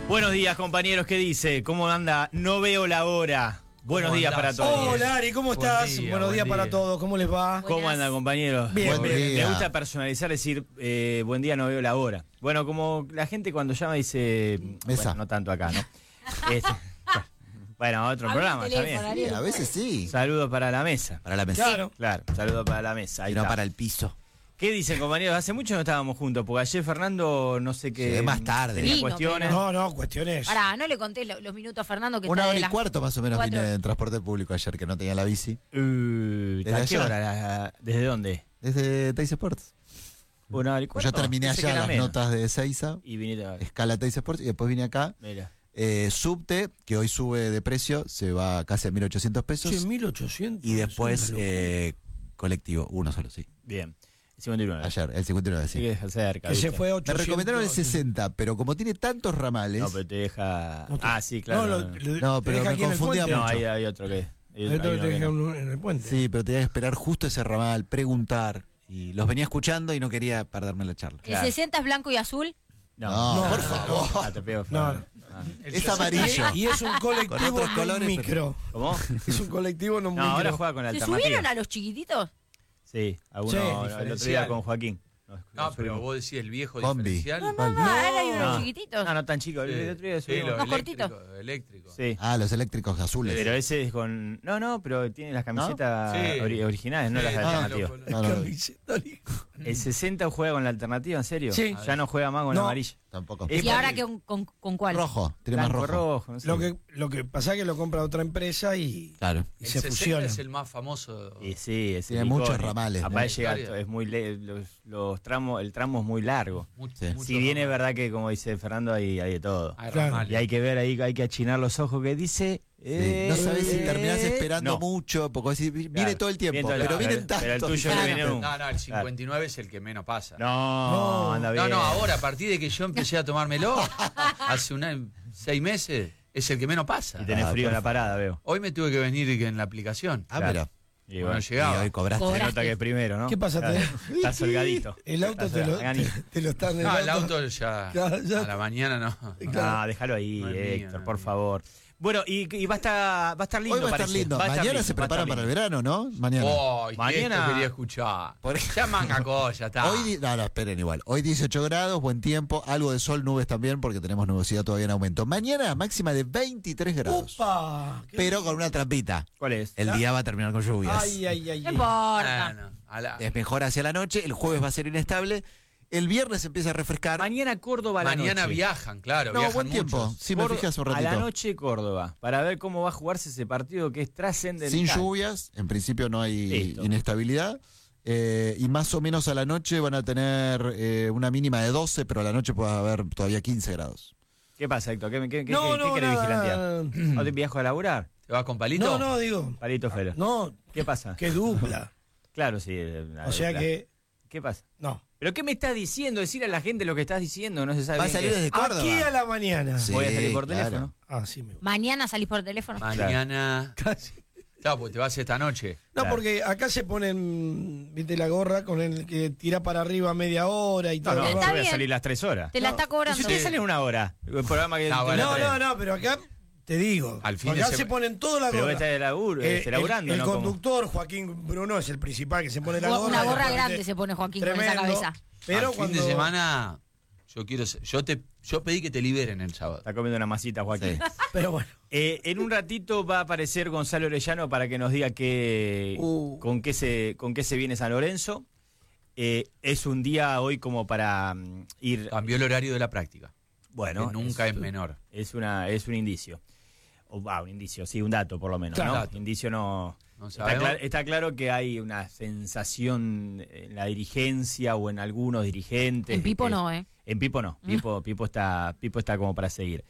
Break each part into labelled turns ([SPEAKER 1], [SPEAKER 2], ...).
[SPEAKER 1] Buenos días, compañeros, ¿qué dice? ¿Cómo anda? No veo la hora. Buenos días para todos.
[SPEAKER 2] Hola, Ari, ¿cómo estás? Buenos días para todos, ¿cómo les va?
[SPEAKER 1] ¿Cómo andan, compañeros?
[SPEAKER 2] Bien,
[SPEAKER 1] Me gusta personalizar, decir, buen día, no veo la hora. Bueno, como la gente cuando llama dice, bueno, no tanto acá, ¿no? Bueno, otro programa, está bien.
[SPEAKER 3] Sí, a veces sí.
[SPEAKER 1] Saludos para la mesa.
[SPEAKER 3] Para la mesa.
[SPEAKER 1] Claro, saludos para la mesa. Ahí
[SPEAKER 3] Y no
[SPEAKER 1] está.
[SPEAKER 3] para el piso.
[SPEAKER 1] ¿Qué dicen, compañeros? Hace mucho no estábamos juntos, porque ayer Fernando, no sé qué...
[SPEAKER 3] Sí, más tarde.
[SPEAKER 1] Tenía
[SPEAKER 4] Vino,
[SPEAKER 1] cuestiones.
[SPEAKER 2] No, cuestiones.
[SPEAKER 4] Pará, no le conté los minutos a Fernando que
[SPEAKER 3] Una
[SPEAKER 4] está
[SPEAKER 3] hora
[SPEAKER 4] de
[SPEAKER 3] y
[SPEAKER 4] las
[SPEAKER 3] cuarto más o menos
[SPEAKER 4] 4.
[SPEAKER 3] vine en transporte público ayer, que no tenía la bici.
[SPEAKER 1] ¿A qué
[SPEAKER 3] allá.
[SPEAKER 1] hora? ¿Desde dónde?
[SPEAKER 3] Desde Teis Sports.
[SPEAKER 1] Una hora y cuarto.
[SPEAKER 3] Yo terminé
[SPEAKER 1] Pensé que
[SPEAKER 3] allá
[SPEAKER 1] era
[SPEAKER 3] las
[SPEAKER 1] menos.
[SPEAKER 3] notas de Ezeiza,
[SPEAKER 1] Y viniste a...
[SPEAKER 3] escala Teis Sports, y después vine acá.
[SPEAKER 1] Mira.
[SPEAKER 3] Subte, que hoy sube de precio, se va casi a 1.800 pesos.
[SPEAKER 2] Che, 1800.
[SPEAKER 3] Y después
[SPEAKER 2] es una locura.
[SPEAKER 3] colectivo, uno solo, sí.
[SPEAKER 1] Bien. 59.
[SPEAKER 3] Ayer, el 59,
[SPEAKER 1] Sí,
[SPEAKER 3] sí.
[SPEAKER 1] que es cerca.
[SPEAKER 2] Que se
[SPEAKER 1] ¿viste?
[SPEAKER 2] fue a
[SPEAKER 3] Me
[SPEAKER 2] 800.
[SPEAKER 3] recomendaron el 60, pero como tiene tantos ramales.
[SPEAKER 1] No, pero te deja...
[SPEAKER 2] No te-
[SPEAKER 1] Ah, sí, claro.
[SPEAKER 3] No, pero
[SPEAKER 2] deja
[SPEAKER 3] me
[SPEAKER 2] aquí en el
[SPEAKER 3] confundía
[SPEAKER 2] puente.
[SPEAKER 1] No,
[SPEAKER 3] mucho.
[SPEAKER 1] hay otro que...
[SPEAKER 2] Hay otro que te deja en el puente.
[SPEAKER 3] Sí, pero tenía que esperar justo ese ramal, preguntar. Y los venía escuchando y no quería perderme la charla.
[SPEAKER 4] ¿El 60 es blanco y azul?
[SPEAKER 3] No, por favor.
[SPEAKER 1] Ah, te pego.
[SPEAKER 2] No.
[SPEAKER 3] Es amarillo.
[SPEAKER 2] Y es un colectivo,
[SPEAKER 3] Con otros
[SPEAKER 2] no un
[SPEAKER 3] colores,
[SPEAKER 2] micro.
[SPEAKER 1] ¿Cómo?
[SPEAKER 2] Es un colectivo, no un
[SPEAKER 1] No,
[SPEAKER 2] micro.
[SPEAKER 1] ahora juega con la
[SPEAKER 4] ¿Se
[SPEAKER 1] alternativa.
[SPEAKER 4] subieron a los chiquititos?
[SPEAKER 1] Sí, algunos
[SPEAKER 2] Sí,
[SPEAKER 1] el otro día
[SPEAKER 5] diferencial.
[SPEAKER 1] con Joaquín.
[SPEAKER 5] No, pero vos decís el viejo
[SPEAKER 3] Combi.
[SPEAKER 5] diferencial.
[SPEAKER 4] No, ahora hay unos
[SPEAKER 1] No.
[SPEAKER 4] chiquititos.
[SPEAKER 1] No, no tan chico. El otro día
[SPEAKER 5] Sí,
[SPEAKER 1] subimos.
[SPEAKER 5] lo
[SPEAKER 4] Más cortito.
[SPEAKER 5] eléctrico.
[SPEAKER 1] Sí.
[SPEAKER 3] Ah, los eléctricos azules.
[SPEAKER 1] Pero ese es con... No, pero tiene las camisetas
[SPEAKER 5] Sí.
[SPEAKER 1] originales, no las
[SPEAKER 5] Sí,
[SPEAKER 1] alternativas.
[SPEAKER 3] No, no,
[SPEAKER 2] Camiseta, hijo.
[SPEAKER 1] ¿El 60 juega con la alternativa, en serio?
[SPEAKER 2] Sí.
[SPEAKER 1] Ya no juega más con la
[SPEAKER 2] No.
[SPEAKER 1] amarilla.
[SPEAKER 3] tampoco.
[SPEAKER 1] Es
[SPEAKER 4] ¿Y ahora con cuál?
[SPEAKER 3] Rojo, tiene más
[SPEAKER 1] Blanco,
[SPEAKER 3] rojo.
[SPEAKER 1] rojo, no sé.
[SPEAKER 2] Lo que pasa es que lo compra otra empresa y
[SPEAKER 3] Claro.
[SPEAKER 2] se
[SPEAKER 5] 60
[SPEAKER 2] fusiona.
[SPEAKER 5] es el más famoso.
[SPEAKER 1] Y sí, es
[SPEAKER 3] Tiene
[SPEAKER 1] el
[SPEAKER 3] muchos
[SPEAKER 1] icónico.
[SPEAKER 3] ramales, ¿no?
[SPEAKER 1] Aparte llega,
[SPEAKER 5] Historia.
[SPEAKER 1] es muy los tramos, el tramo es muy largo.
[SPEAKER 3] Sí.
[SPEAKER 1] Si bien es verdad que, como dice Fernando, hay de todo.
[SPEAKER 5] Hay
[SPEAKER 2] Claro.
[SPEAKER 5] ramales.
[SPEAKER 1] Y hay que ver ahí, hay que achinar los ojos que dice.
[SPEAKER 3] Sí. No sabés si terminás esperando
[SPEAKER 1] no.
[SPEAKER 3] mucho, porque decís, viene
[SPEAKER 1] Claro,
[SPEAKER 3] todo el tiempo,
[SPEAKER 1] viene todo el-
[SPEAKER 3] pero vienen
[SPEAKER 1] pero el
[SPEAKER 3] tantos.
[SPEAKER 1] tuyo no
[SPEAKER 3] diferentes.
[SPEAKER 1] viene nunca.
[SPEAKER 5] No, el 59 es el que menos pasa.
[SPEAKER 1] No, anda bien.
[SPEAKER 5] No, ahora, a partir de que yo empecé a tomármelo, hace 6 meses, es el que menos pasa.
[SPEAKER 1] Y tenés frío en la parada, veo.
[SPEAKER 5] Hoy me tuve que venir en la aplicación.
[SPEAKER 3] Ah,
[SPEAKER 1] Claro.
[SPEAKER 3] mira.
[SPEAKER 1] Y
[SPEAKER 5] Bueno,
[SPEAKER 1] bueno,
[SPEAKER 3] Y
[SPEAKER 5] llegaba.
[SPEAKER 3] hoy cobraste.
[SPEAKER 1] se
[SPEAKER 4] Cobraste.
[SPEAKER 1] nota que es primero, ¿no?
[SPEAKER 2] ¿Qué pasa?
[SPEAKER 1] Claro. Estás holgadito.
[SPEAKER 2] El auto te lo están
[SPEAKER 5] No, el auto ya,
[SPEAKER 2] Claro, ya.
[SPEAKER 5] a la mañana no.
[SPEAKER 1] Ah, déjalo ahí,
[SPEAKER 5] No es mío,
[SPEAKER 1] Héctor,
[SPEAKER 5] no es
[SPEAKER 1] por
[SPEAKER 5] mío.
[SPEAKER 1] favor. Bueno, y va a estar lindo,
[SPEAKER 3] Hoy va a estar
[SPEAKER 1] parece.
[SPEAKER 3] lindo.
[SPEAKER 1] Va a estar
[SPEAKER 3] Mañana
[SPEAKER 1] lindo,
[SPEAKER 3] se
[SPEAKER 1] va a estar
[SPEAKER 3] preparan para el
[SPEAKER 1] lindo.
[SPEAKER 3] verano, ¿no? Mañana.
[SPEAKER 5] Oh,
[SPEAKER 1] Mañana-
[SPEAKER 5] esto quería escuchar.
[SPEAKER 3] Por-
[SPEAKER 5] Ya manga cosa, está.
[SPEAKER 3] No, esperen igual. Hoy 18 grados, buen tiempo, algo de sol, nubes también, porque tenemos nubosidad todavía en aumento. Mañana máxima de 23 grados.
[SPEAKER 2] ¡Upa!
[SPEAKER 3] Pero con una trampita.
[SPEAKER 1] ¿Cuál es?
[SPEAKER 3] El día va a terminar con lluvias.
[SPEAKER 2] Ay.
[SPEAKER 4] No importa.
[SPEAKER 5] Bueno, a la-
[SPEAKER 3] Es mejor hacia la noche, el jueves va a ser inestable, el viernes empieza a refrescar.
[SPEAKER 1] Mañana Córdoba a la
[SPEAKER 5] mañana
[SPEAKER 1] noche.
[SPEAKER 5] viajan, claro.
[SPEAKER 3] No,
[SPEAKER 5] viajan
[SPEAKER 3] buen tiempo.
[SPEAKER 5] muchos.
[SPEAKER 3] Sí, me fijas un
[SPEAKER 1] A
[SPEAKER 3] ratito.
[SPEAKER 1] la noche Córdoba, para ver cómo va a jugarse ese partido que es trascendental.
[SPEAKER 3] Sin lluvias, en principio no hay
[SPEAKER 1] Listo.
[SPEAKER 3] inestabilidad. Y más o menos a la noche van a tener una mínima de 12, pero a la noche puede haber todavía 15 grados.
[SPEAKER 1] ¿Qué pasa, Héctor? ¿Qué querés
[SPEAKER 2] nada.
[SPEAKER 1] vigilantear? ¿No te viajo a laburar?
[SPEAKER 5] ¿Te vas con palito?
[SPEAKER 2] No, digo.
[SPEAKER 1] Palito Felo.
[SPEAKER 2] No,
[SPEAKER 1] ¿Qué pasa?
[SPEAKER 2] qué dupla.
[SPEAKER 1] Claro, sí.
[SPEAKER 2] O sea que.
[SPEAKER 1] ¿Qué pasa?
[SPEAKER 2] No.
[SPEAKER 1] ¿Pero qué me estás diciendo? Decir a la gente lo que estás diciendo, no se sabe
[SPEAKER 3] Va a
[SPEAKER 1] bien
[SPEAKER 3] salir
[SPEAKER 1] qué es.
[SPEAKER 3] desde Córdoba.
[SPEAKER 2] Aquí a la mañana.
[SPEAKER 3] Sí.
[SPEAKER 1] Voy a salir por
[SPEAKER 3] claro.
[SPEAKER 1] teléfono.
[SPEAKER 2] Ah, sí, me gusta.
[SPEAKER 4] Mañana salís por teléfono.
[SPEAKER 5] Mañana.
[SPEAKER 2] Casi.
[SPEAKER 5] Claro, pues te vas esta noche.
[SPEAKER 2] No,
[SPEAKER 1] Claro.
[SPEAKER 2] porque acá se ponen, viste, la gorra con el que tira para arriba media hora y
[SPEAKER 1] No,
[SPEAKER 2] todo.
[SPEAKER 1] no, yo
[SPEAKER 4] Está
[SPEAKER 1] voy a
[SPEAKER 4] bien.
[SPEAKER 1] salir las 3 horas.
[SPEAKER 4] Te la
[SPEAKER 2] No.
[SPEAKER 4] está
[SPEAKER 1] ¿Y
[SPEAKER 4] cobrando.
[SPEAKER 1] si ustedes salen una hora? El programa que...
[SPEAKER 5] No, bueno,
[SPEAKER 2] No, pero acá te digo.
[SPEAKER 5] Al fin de
[SPEAKER 2] acá se
[SPEAKER 5] semana-
[SPEAKER 2] ponen toda la
[SPEAKER 1] Pero
[SPEAKER 2] gorra.
[SPEAKER 1] está de laburando,
[SPEAKER 2] el
[SPEAKER 1] ¿no? Como-
[SPEAKER 2] Conductor, Joaquín Bruno, es el principal que se pone la gorra.
[SPEAKER 4] Una gorra
[SPEAKER 2] después
[SPEAKER 4] grande
[SPEAKER 2] de-
[SPEAKER 4] se pone Joaquín con
[SPEAKER 2] Tremendo.
[SPEAKER 4] esa cabeza.
[SPEAKER 2] Pero
[SPEAKER 5] Al
[SPEAKER 2] cuando
[SPEAKER 5] fin de semana, yo pedí que te liberen el sábado.
[SPEAKER 1] Está comiendo una masita, Joaquín.
[SPEAKER 3] Sí.
[SPEAKER 2] Pero bueno.
[SPEAKER 1] En un ratito va a aparecer Gonzalo Orellano para que nos diga con qué se viene San Lorenzo. Es un día hoy como para ir...
[SPEAKER 5] Cambió el horario de la práctica.
[SPEAKER 1] Bueno,
[SPEAKER 5] que nunca es menor.
[SPEAKER 1] es un indicio. Un indicio, sí, un dato por lo menos,
[SPEAKER 2] Claro.
[SPEAKER 1] ¿no?
[SPEAKER 5] Dato.
[SPEAKER 1] Indicio no...
[SPEAKER 5] No
[SPEAKER 1] Está,
[SPEAKER 5] sabemos.
[SPEAKER 1] está claro que hay una sensación en la dirigencia o en algunos dirigentes.
[SPEAKER 4] En Pipo
[SPEAKER 1] que-
[SPEAKER 4] no, ¿eh?
[SPEAKER 1] En Pipo no. Pipo está como para seguir.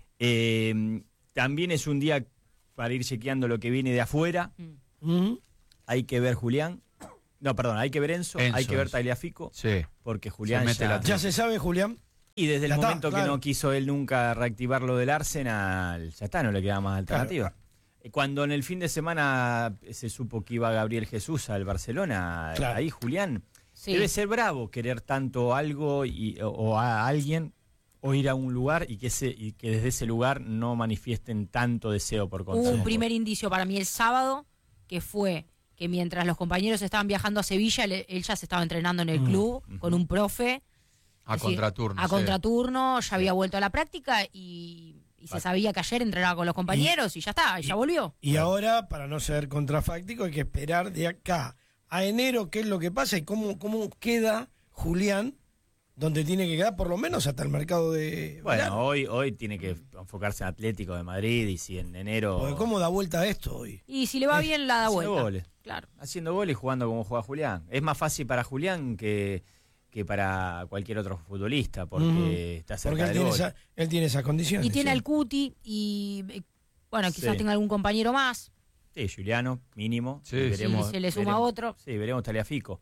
[SPEAKER 1] También es un día para ir chequeando lo que viene de afuera.
[SPEAKER 2] Mm.
[SPEAKER 1] Hay que ver Julián. No, perdón, hay que ver Enzo, hay que ver Tagliafico,
[SPEAKER 5] Sí.
[SPEAKER 1] porque Julián
[SPEAKER 5] Se mete
[SPEAKER 1] ya...
[SPEAKER 5] la-
[SPEAKER 2] Ya se sabe, Julián.
[SPEAKER 1] Y desde el
[SPEAKER 2] Ya está,
[SPEAKER 1] momento que
[SPEAKER 2] claro.
[SPEAKER 1] no quiso él nunca reactivar lo del Arsenal, ya está, no le queda más alternativa. Cuando en el fin de semana se supo que iba Gabriel Jesús al Barcelona,
[SPEAKER 2] Claro.
[SPEAKER 1] ahí Julián
[SPEAKER 4] Sí.
[SPEAKER 1] debe ser bravo querer tanto algo o a alguien o ir a un lugar y que desde ese lugar no manifiesten tanto deseo por
[SPEAKER 4] Hubo
[SPEAKER 1] contar.
[SPEAKER 4] un primer indicio para mí el sábado, que fue que mientras los compañeros estaban viajando a Sevilla, él ya se estaba entrenando en el club con un profe.
[SPEAKER 5] A
[SPEAKER 4] Es decir,
[SPEAKER 5] contraturno.
[SPEAKER 4] A
[SPEAKER 5] sí.
[SPEAKER 4] contraturno, ya había vuelto a la práctica y se sabía que ayer entrenaba con los compañeros y ya está, ya volvió.
[SPEAKER 2] Y ahora, para no ser contrafáctico, hay que esperar de acá a enero qué es lo que pasa y cómo queda Julián, donde tiene que quedar por lo menos hasta el mercado de verano.
[SPEAKER 1] Bueno, hoy tiene que enfocarse en Atlético de Madrid y si en enero...
[SPEAKER 2] Porque ¿cómo da vuelta esto hoy?
[SPEAKER 4] Y si le va bien, la da
[SPEAKER 1] haciendo
[SPEAKER 4] vuelta.
[SPEAKER 1] goles.
[SPEAKER 4] Claro.
[SPEAKER 1] Haciendo goles y jugando como juega Julián. Es más fácil para Julián que para cualquier otro futbolista, porque está cerca
[SPEAKER 2] Porque
[SPEAKER 1] del gol.
[SPEAKER 2] él tiene esas condiciones.
[SPEAKER 4] Y tiene
[SPEAKER 2] sí.
[SPEAKER 4] al Cuti y, bueno, quizás
[SPEAKER 1] Sí.
[SPEAKER 4] tenga algún compañero más.
[SPEAKER 1] Sí, Juliano, mínimo.
[SPEAKER 5] Sí,
[SPEAKER 1] Y
[SPEAKER 5] sí.
[SPEAKER 4] Y se le suma otro.
[SPEAKER 1] Sí, veremos Tagliafico.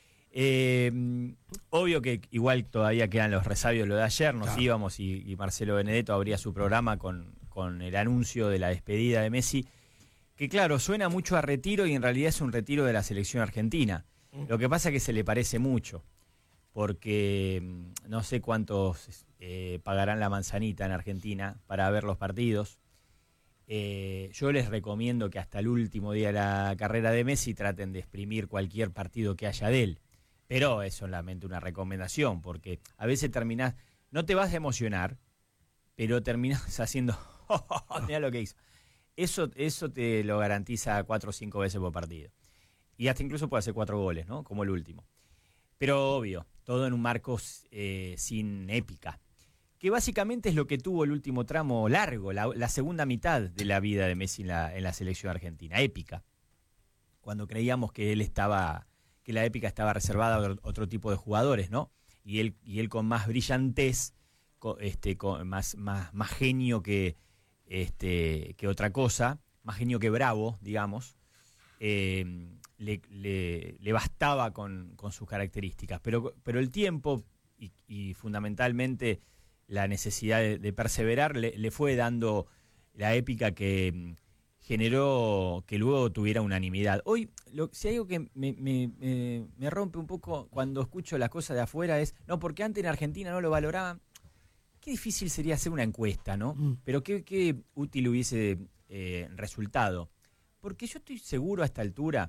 [SPEAKER 1] Obvio que igual todavía quedan los resabios de lo de ayer, nos
[SPEAKER 2] Claro.
[SPEAKER 1] íbamos y Marcelo Benedetto abría su programa con el anuncio de la despedida de Messi, que claro, suena mucho a retiro y en realidad es un retiro de la selección argentina. Lo que pasa es que se le parece mucho, porque no sé cuántos pagarán la manzanita en Argentina para ver los partidos. Yo les recomiendo que hasta el último día de la carrera de Messi traten de exprimir cualquier partido que haya de él. Pero es solamente una recomendación, porque a veces terminás, no te vas a emocionar, pero terminás haciendo, mirá lo que hizo. Eso te lo garantiza 4 o 5 veces por partido. Y hasta incluso puede hacer 4 goles, ¿no? Como el último. Pero obvio, todo en un marco sin épica. Que básicamente es lo que tuvo el último tramo largo, la segunda mitad de la vida de Messi en la selección argentina, épica. Cuando creíamos que que la épica estaba reservada a otro tipo de jugadores, ¿no? Y él con más brillantez, con más genio que otra cosa, más genio que bravo, digamos, le bastaba con sus características. Pero el tiempo y fundamentalmente la necesidad de perseverar le fue dando la épica que generó que luego tuviera unanimidad. Hoy, si hay algo que me rompe un poco cuando escucho las cosas de afuera es, no, porque antes en Argentina no lo valoraban. Qué difícil sería hacer una encuesta, ¿no? Pero qué útil hubiese resultado. Porque yo estoy seguro a esta altura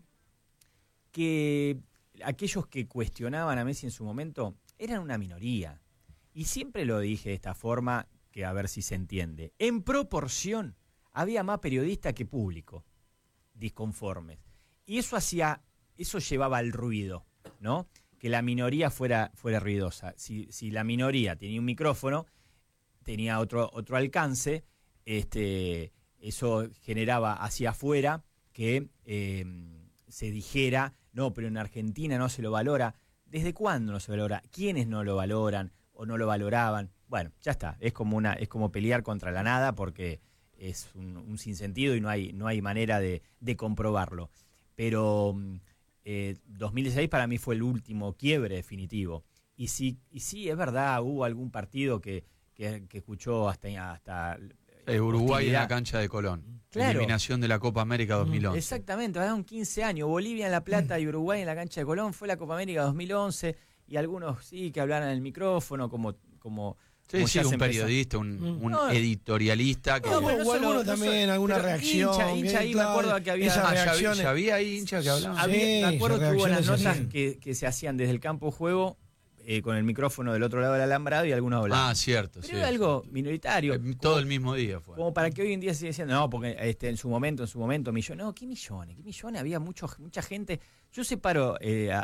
[SPEAKER 1] que aquellos que cuestionaban a Messi en su momento eran una minoría. Y siempre lo dije de esta forma, que a ver si se entiende. En proporción, había más periodistas que público disconformes. Y eso llevaba al ruido, ¿no? Que la minoría fuera ruidosa. Si la minoría tenía un micrófono, tenía otro alcance, eso generaba hacia afuera que se dijera, no, pero en Argentina no se lo valora. ¿Desde cuándo no se valora? ¿Quiénes no lo valoran o no lo valoraban? Bueno, ya está. Es como pelear contra la nada porque es un sinsentido y no hay manera de comprobarlo. Pero 2016 para mí fue el último quiebre definitivo. Y sí, es verdad, hubo algún partido que escuchó hasta
[SPEAKER 5] Uruguay en la
[SPEAKER 1] hostilidad.
[SPEAKER 5] cancha de Colón.
[SPEAKER 1] Claro.
[SPEAKER 5] Eliminación de la Copa América 2011.
[SPEAKER 1] Exactamente, pasaron 15 años. Bolivia en La Plata y Uruguay en la cancha de Colón. Fue la Copa América 2011 y algunos sí que hablaran en el micrófono como
[SPEAKER 5] Sí,
[SPEAKER 1] como
[SPEAKER 5] sí,
[SPEAKER 1] ya se
[SPEAKER 5] un
[SPEAKER 1] empezó.
[SPEAKER 5] periodista, un
[SPEAKER 1] No.
[SPEAKER 5] editorialista que...
[SPEAKER 1] No, pero
[SPEAKER 2] O alguno
[SPEAKER 1] solo-
[SPEAKER 2] también, alguna
[SPEAKER 1] pero
[SPEAKER 2] reacción.
[SPEAKER 1] hincha ahí, me acuerdo que había-
[SPEAKER 2] esas
[SPEAKER 5] Ah,
[SPEAKER 2] reacciones.
[SPEAKER 5] ya había ahí hinchas que hablaban.
[SPEAKER 2] Sí,
[SPEAKER 1] Me acuerdo
[SPEAKER 2] esas
[SPEAKER 1] que hubo las
[SPEAKER 2] reacciones
[SPEAKER 1] notas
[SPEAKER 2] así.
[SPEAKER 1] que se hacían desde el campo de juego con el micrófono del otro lado del alambrado y algunos hablaban.
[SPEAKER 5] Ah, cierto.
[SPEAKER 1] Pero
[SPEAKER 5] sí,
[SPEAKER 1] era algo
[SPEAKER 5] sí.
[SPEAKER 1] minoritario.
[SPEAKER 5] Todo el mismo día fue.
[SPEAKER 1] Como para que hoy en día siga diciendo, no, porque en su momento, millones. No, ¿qué millones? Había mucha gente. Yo separo,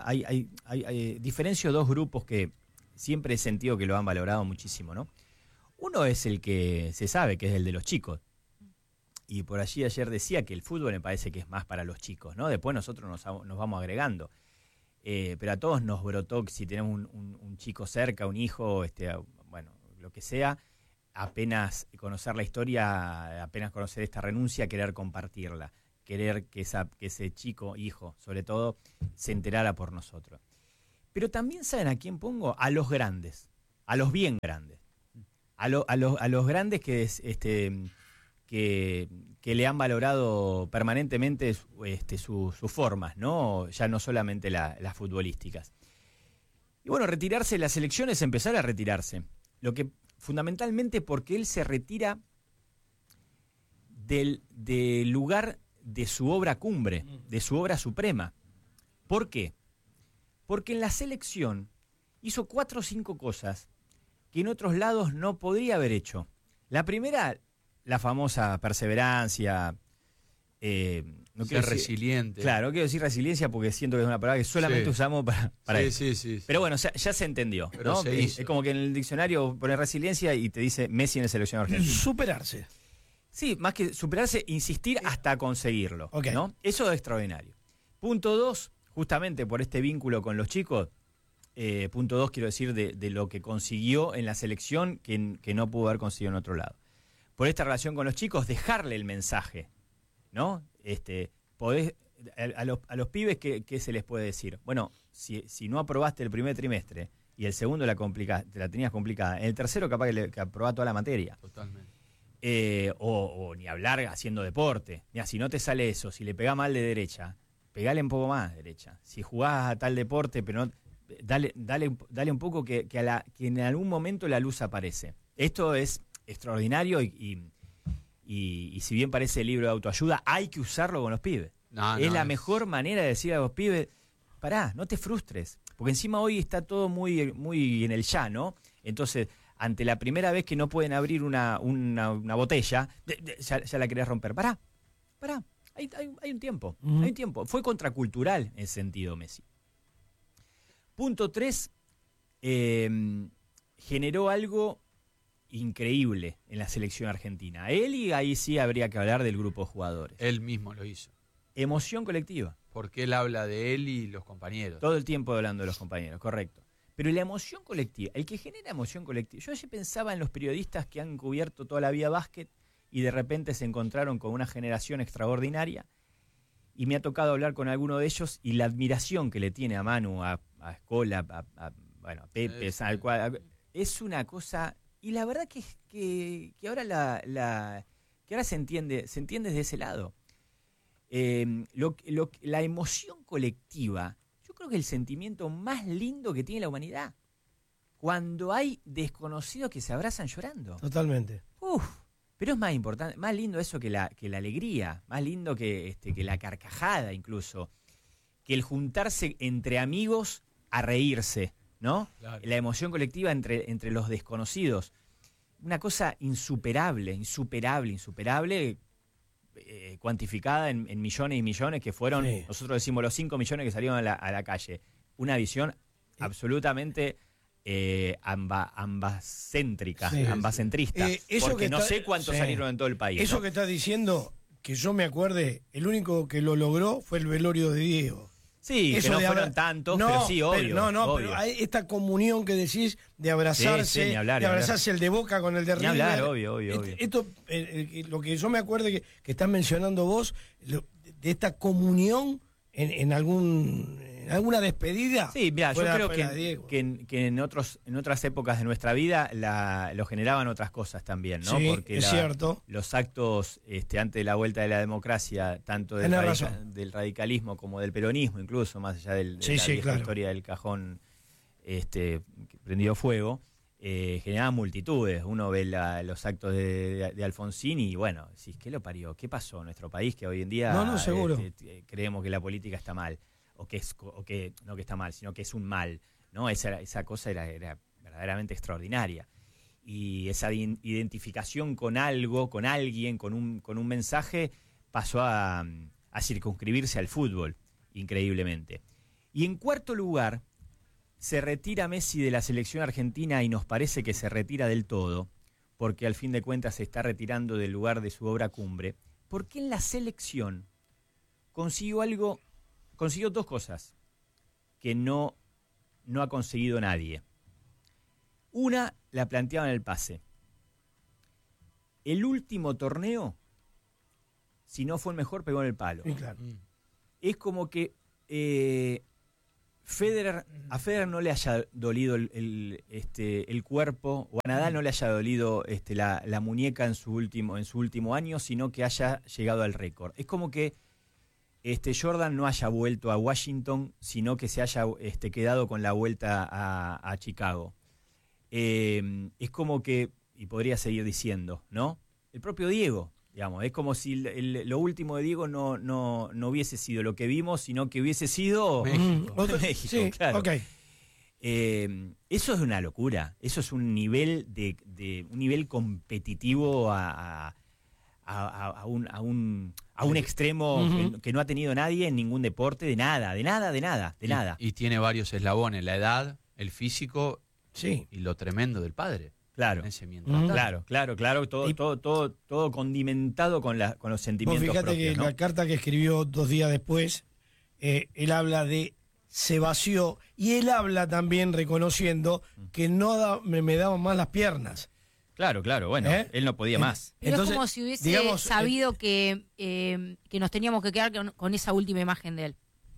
[SPEAKER 1] diferencio dos grupos que siempre he sentido que lo han valorado muchísimo, ¿no? Uno es el que se sabe, que es el de los chicos. Y por allí ayer decía que el fútbol me parece que es más para los chicos, ¿no? Después nosotros nos vamos agregando. Pero a todos nos brotó que si tenemos un chico cerca, un hijo, bueno, lo que sea, apenas conocer la historia, apenas conocer esta renuncia, querer compartirla, querer que ese chico, hijo, sobre todo, se enterara por nosotros. Pero también, ¿saben a quién pongo? A los grandes, a los bien grandes, a los grandes que le han valorado permanentemente sus formas, ¿no? Ya no solamente las futbolísticas. Y bueno, retirarse de las elecciones, empezar a retirarse. Lo que fundamentalmente porque él se retira del lugar de su obra cumbre, de su obra suprema. ¿Por qué? Porque en la selección hizo 4 o 5 cosas que en otros lados no podría haber hecho. La primera, la famosa perseverancia. No
[SPEAKER 5] Ser resiliente.
[SPEAKER 1] Claro, no quiero decir resiliencia porque siento que es una palabra que solamente usamos para eso.
[SPEAKER 5] Sí.
[SPEAKER 1] Pero bueno, ya se entendió.
[SPEAKER 5] Pero
[SPEAKER 1] ¿no?
[SPEAKER 5] se hizo.
[SPEAKER 1] Es como que en el diccionario pones resiliencia y te dice Messi en el seleccionado argentino.
[SPEAKER 2] Superarse.
[SPEAKER 1] Sí, más que superarse, insistir hasta conseguirlo.
[SPEAKER 2] Ok.
[SPEAKER 1] ¿No? Eso es extraordinario. Punto 2, justamente por este vínculo con los chicos, punto 2 quiero decir de lo que consiguió en la selección que no pudo haber conseguido en otro lado. Por esta relación con los chicos, dejarle el mensaje, ¿no? Podés, a los pibes, ¿qué se les puede decir? Bueno, si no aprobaste el primer trimestre y el segundo te la tenías complicada, en el tercero capaz que aprobás toda la materia.
[SPEAKER 5] Totalmente.
[SPEAKER 1] O ni hablar haciendo deporte. Mira, si no te sale eso, si le pegás mal de derecha, pegale un poco más de derecha. Si jugás a tal deporte, pero no, dale un poco que en algún momento la luz aparece. Esto es extraordinario y si bien parece libro de autoayuda, hay que usarlo con los pibes. Es la mejor manera de decir a los pibes, pará, no te frustres. Porque encima hoy está todo muy, muy en el ya, ¿no? Entonces, ante la primera vez que no pueden abrir una botella, ya la querés romper. Pará. Hay un tiempo. Hay un tiempo. Fue contracultural en ese sentido, Messi. Punto 3, generó algo increíble en la selección argentina. Él, y ahí sí habría que hablar del grupo de jugadores.
[SPEAKER 5] Él mismo lo hizo.
[SPEAKER 1] Emoción colectiva.
[SPEAKER 5] Porque él habla de él y los compañeros.
[SPEAKER 1] Todo el tiempo hablando de los compañeros, correcto. Pero la emoción colectiva, el que genera emoción colectiva. Yo ayer pensaba en los periodistas que han cubierto toda la vida básquet y de repente se encontraron con una generación extraordinaria, y me ha tocado hablar con alguno de ellos y la admiración que le tiene a Manu, a Escola, a Pepe, es una cosa. Y la verdad que ahora que ahora se entiende desde ese lado. La emoción colectiva, yo creo que es el sentimiento más lindo que tiene la humanidad. Cuando hay desconocidos que se abrazan llorando.
[SPEAKER 2] Totalmente.
[SPEAKER 1] Pero es más importante, más lindo eso que la alegría, más lindo que la carcajada incluso, que el juntarse entre amigos a reírse, ¿no? Claro. La emoción colectiva entre los desconocidos. Una cosa insuperable, cuantificada en millones y millones que fueron, sí. Nosotros decimos los 5 millones que salieron a la calle. Una visión absolutamente ambacéntrica, sí, ambacentrista. Porque no sé cuántos salieron en todo el país.
[SPEAKER 2] Eso, ¿no? Que estás diciendo, que yo me acuerde, el único que lo logró fue el velorio de Diego.
[SPEAKER 1] Sí, eso que no fueron tantos, pero sí, obvio.
[SPEAKER 2] Pero hay esta comunión que decís de abrazarse,
[SPEAKER 1] de
[SPEAKER 2] abrazarse el de Boca con el de River.
[SPEAKER 1] Hablar, obvio.
[SPEAKER 2] Esto, lo que yo me acuerdo que estás mencionando vos, de esta comunión en alguna despedida.
[SPEAKER 1] Sí, mira, yo creo que en otras épocas de nuestra vida lo generaban otras cosas también, ¿no?
[SPEAKER 2] Sí,
[SPEAKER 1] porque
[SPEAKER 2] es cierto.
[SPEAKER 1] Los actos antes de la vuelta de la dememocracia, tanto del radicalismo como del peronismo, incluso más allá de la historia del cajón prendido fuego, generaban multitudes. Uno ve los actos de Alfonsín y bueno, decís, ¿qué lo parió? ¿Qué pasó en nuestro país que hoy en día
[SPEAKER 2] seguro.
[SPEAKER 1] Creemos que la política está mal? O que no que está mal, sino que es un mal, ¿no? Esa cosa era verdaderamente extraordinaria. Y esa identificación con algo, con alguien, con un mensaje, pasó a circunscribirse al fútbol, increíblemente. Y en cuarto lugar, se retira Messi de la selección argentina y nos parece que se retira del todo, porque al fin de cuentas se está retirando del lugar de su obra cumbre, porque en la selección consiguió 2 cosas que no ha conseguido nadie. Una, la planteaba en el pase. El último torneo, si no fue el mejor, pegó en el palo.
[SPEAKER 2] Sí, claro.
[SPEAKER 1] Es como que a Federer no le haya dolido el cuerpo, o a Nadal no le haya dolido la muñeca en su último año, sino que haya llegado al récord. Es como que Jordan no haya vuelto a Washington, sino que se haya quedado con la vuelta a Chicago. es como que, y podría seguir diciendo, ¿no? El propio Diego, digamos, es como si lo último de Diego no hubiese sido lo que vimos, sino que hubiese sido
[SPEAKER 5] México.
[SPEAKER 1] México,
[SPEAKER 2] Sí,
[SPEAKER 1] claro.
[SPEAKER 2] ok.
[SPEAKER 1] Eso es una locura, eso es un nivel un nivel competitivo a un extremo que no ha tenido nadie en ningún deporte, de nada.
[SPEAKER 5] Y tiene varios eslabones, la edad, el físico
[SPEAKER 2] Sí.
[SPEAKER 5] y lo tremendo del padre.
[SPEAKER 1] Claro.
[SPEAKER 5] Ese mientras tanto.
[SPEAKER 1] Claro, todo condimentado con los
[SPEAKER 2] Vos
[SPEAKER 1] sentimientos
[SPEAKER 2] fíjate
[SPEAKER 1] propios,
[SPEAKER 2] que
[SPEAKER 1] ¿no?
[SPEAKER 2] la carta que escribió 2 días después, él habla de se vació y él habla también reconociendo que me daban más las piernas.
[SPEAKER 1] Claro, bueno, él no podía más.
[SPEAKER 4] Pero
[SPEAKER 2] Entonces,
[SPEAKER 4] es como si hubiese
[SPEAKER 2] digamos,
[SPEAKER 4] sabido que nos teníamos que quedar con esa última imagen de él.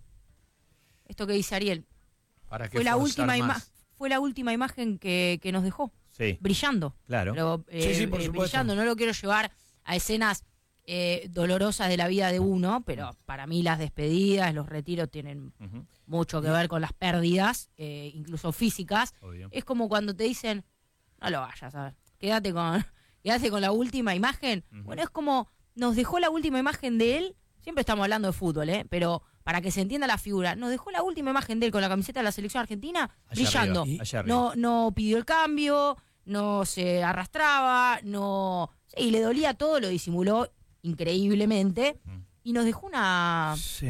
[SPEAKER 4] Esto que dice Ariel.
[SPEAKER 5] ¿Para qué
[SPEAKER 4] Fue la
[SPEAKER 5] forzar
[SPEAKER 4] última
[SPEAKER 5] más?
[SPEAKER 4] fue la última imagen que nos dejó,
[SPEAKER 1] Sí,
[SPEAKER 4] brillando.
[SPEAKER 1] claro.
[SPEAKER 4] Pero,
[SPEAKER 2] Sí, por supuesto.
[SPEAKER 4] brillando, no lo quiero llevar a escenas dolorosas de la vida de uno, pero para mí las despedidas, los retiros tienen
[SPEAKER 1] Ujú,
[SPEAKER 4] mucho que ver con las pérdidas, incluso físicas.
[SPEAKER 1] obvio.
[SPEAKER 4] Es como cuando te dicen, no lo vayas a ver, quédate con la última imagen.
[SPEAKER 1] Ujú.
[SPEAKER 4] Bueno, es como nos dejó la última imagen de él, siempre estamos hablando de fútbol, pero para que se entienda la figura, nos dejó la última imagen de él con la camiseta de la selección argentina,
[SPEAKER 1] Allá
[SPEAKER 4] brillando.
[SPEAKER 1] arriba, allá arriba.
[SPEAKER 4] No pidió el cambio, no se arrastraba, y le dolía todo, lo disimuló increíblemente y nos dejó una
[SPEAKER 2] Sí.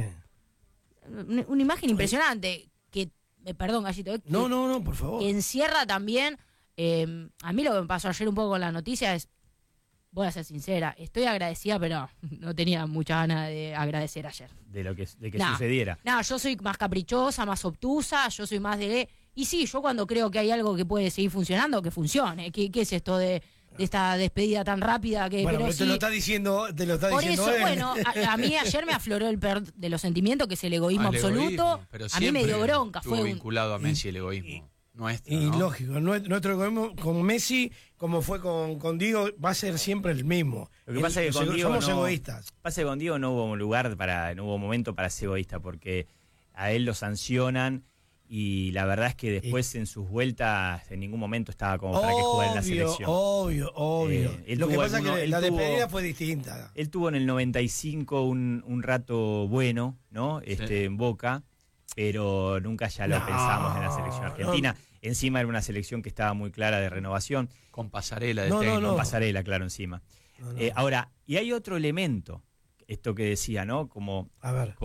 [SPEAKER 4] imagen impresionante que, perdón, Gallito, que,
[SPEAKER 2] No, por favor.
[SPEAKER 4] que encierra también, a mí lo que me pasó ayer un poco con la noticia es, voy a ser sincera, estoy agradecida, pero no tenía muchas ganas de agradecer ayer.
[SPEAKER 1] De que
[SPEAKER 4] No.
[SPEAKER 1] sucediera.
[SPEAKER 4] No, yo soy más caprichosa, más obtusa, yo soy más de... Y sí, yo cuando creo que hay algo que puede seguir funcionando, que funcione. ¿Qué es esto de esta despedida tan rápida?
[SPEAKER 2] Bueno,
[SPEAKER 4] pero
[SPEAKER 2] pero te
[SPEAKER 4] sí,
[SPEAKER 2] lo está diciendo,
[SPEAKER 4] por eso,
[SPEAKER 2] él.
[SPEAKER 4] bueno, a mí ayer me afloró el peor de los sentimientos, que es el egoísmo
[SPEAKER 5] Al
[SPEAKER 4] absoluto.
[SPEAKER 5] egoísmo, pero
[SPEAKER 4] A mí me dio
[SPEAKER 5] siempre
[SPEAKER 4] bronca.
[SPEAKER 5] estuvo
[SPEAKER 4] Fue
[SPEAKER 5] vinculado a Messi el egoísmo nuestro,
[SPEAKER 2] Y
[SPEAKER 5] ¿no?
[SPEAKER 2] lógico, nuestro egoísmo con Messi, como fue con Diego, va a ser siempre el mismo.
[SPEAKER 1] Lo que pasa es que con Diego
[SPEAKER 2] somos
[SPEAKER 1] no-
[SPEAKER 2] egoístas.
[SPEAKER 1] Pasa que con Diego no hubo no hubo momento para ser egoísta, porque a él lo sancionan y la verdad es que después en sus vueltas en ningún momento estaba como para que jugara en la selección.
[SPEAKER 2] Obvio.
[SPEAKER 1] Él
[SPEAKER 2] Lo que
[SPEAKER 1] tuvo
[SPEAKER 2] pasa es
[SPEAKER 1] alguno-
[SPEAKER 2] que
[SPEAKER 1] él
[SPEAKER 2] la
[SPEAKER 1] tuvo-
[SPEAKER 2] despedida fue distinta.
[SPEAKER 1] Él tuvo en el 95 un rato bueno, ¿no? En Boca, pero nunca ya lo
[SPEAKER 2] No,
[SPEAKER 1] pensamos en la selección argentina.
[SPEAKER 2] no.
[SPEAKER 1] Encima era una selección que estaba muy clara de renovación,
[SPEAKER 5] Con pasarela de
[SPEAKER 2] No,
[SPEAKER 5] técnico.
[SPEAKER 1] con pasarela, claro, encima.
[SPEAKER 2] No, no.
[SPEAKER 1] Ahora, y hay otro elemento, esto que decía, ¿no? Como
[SPEAKER 2] A ver.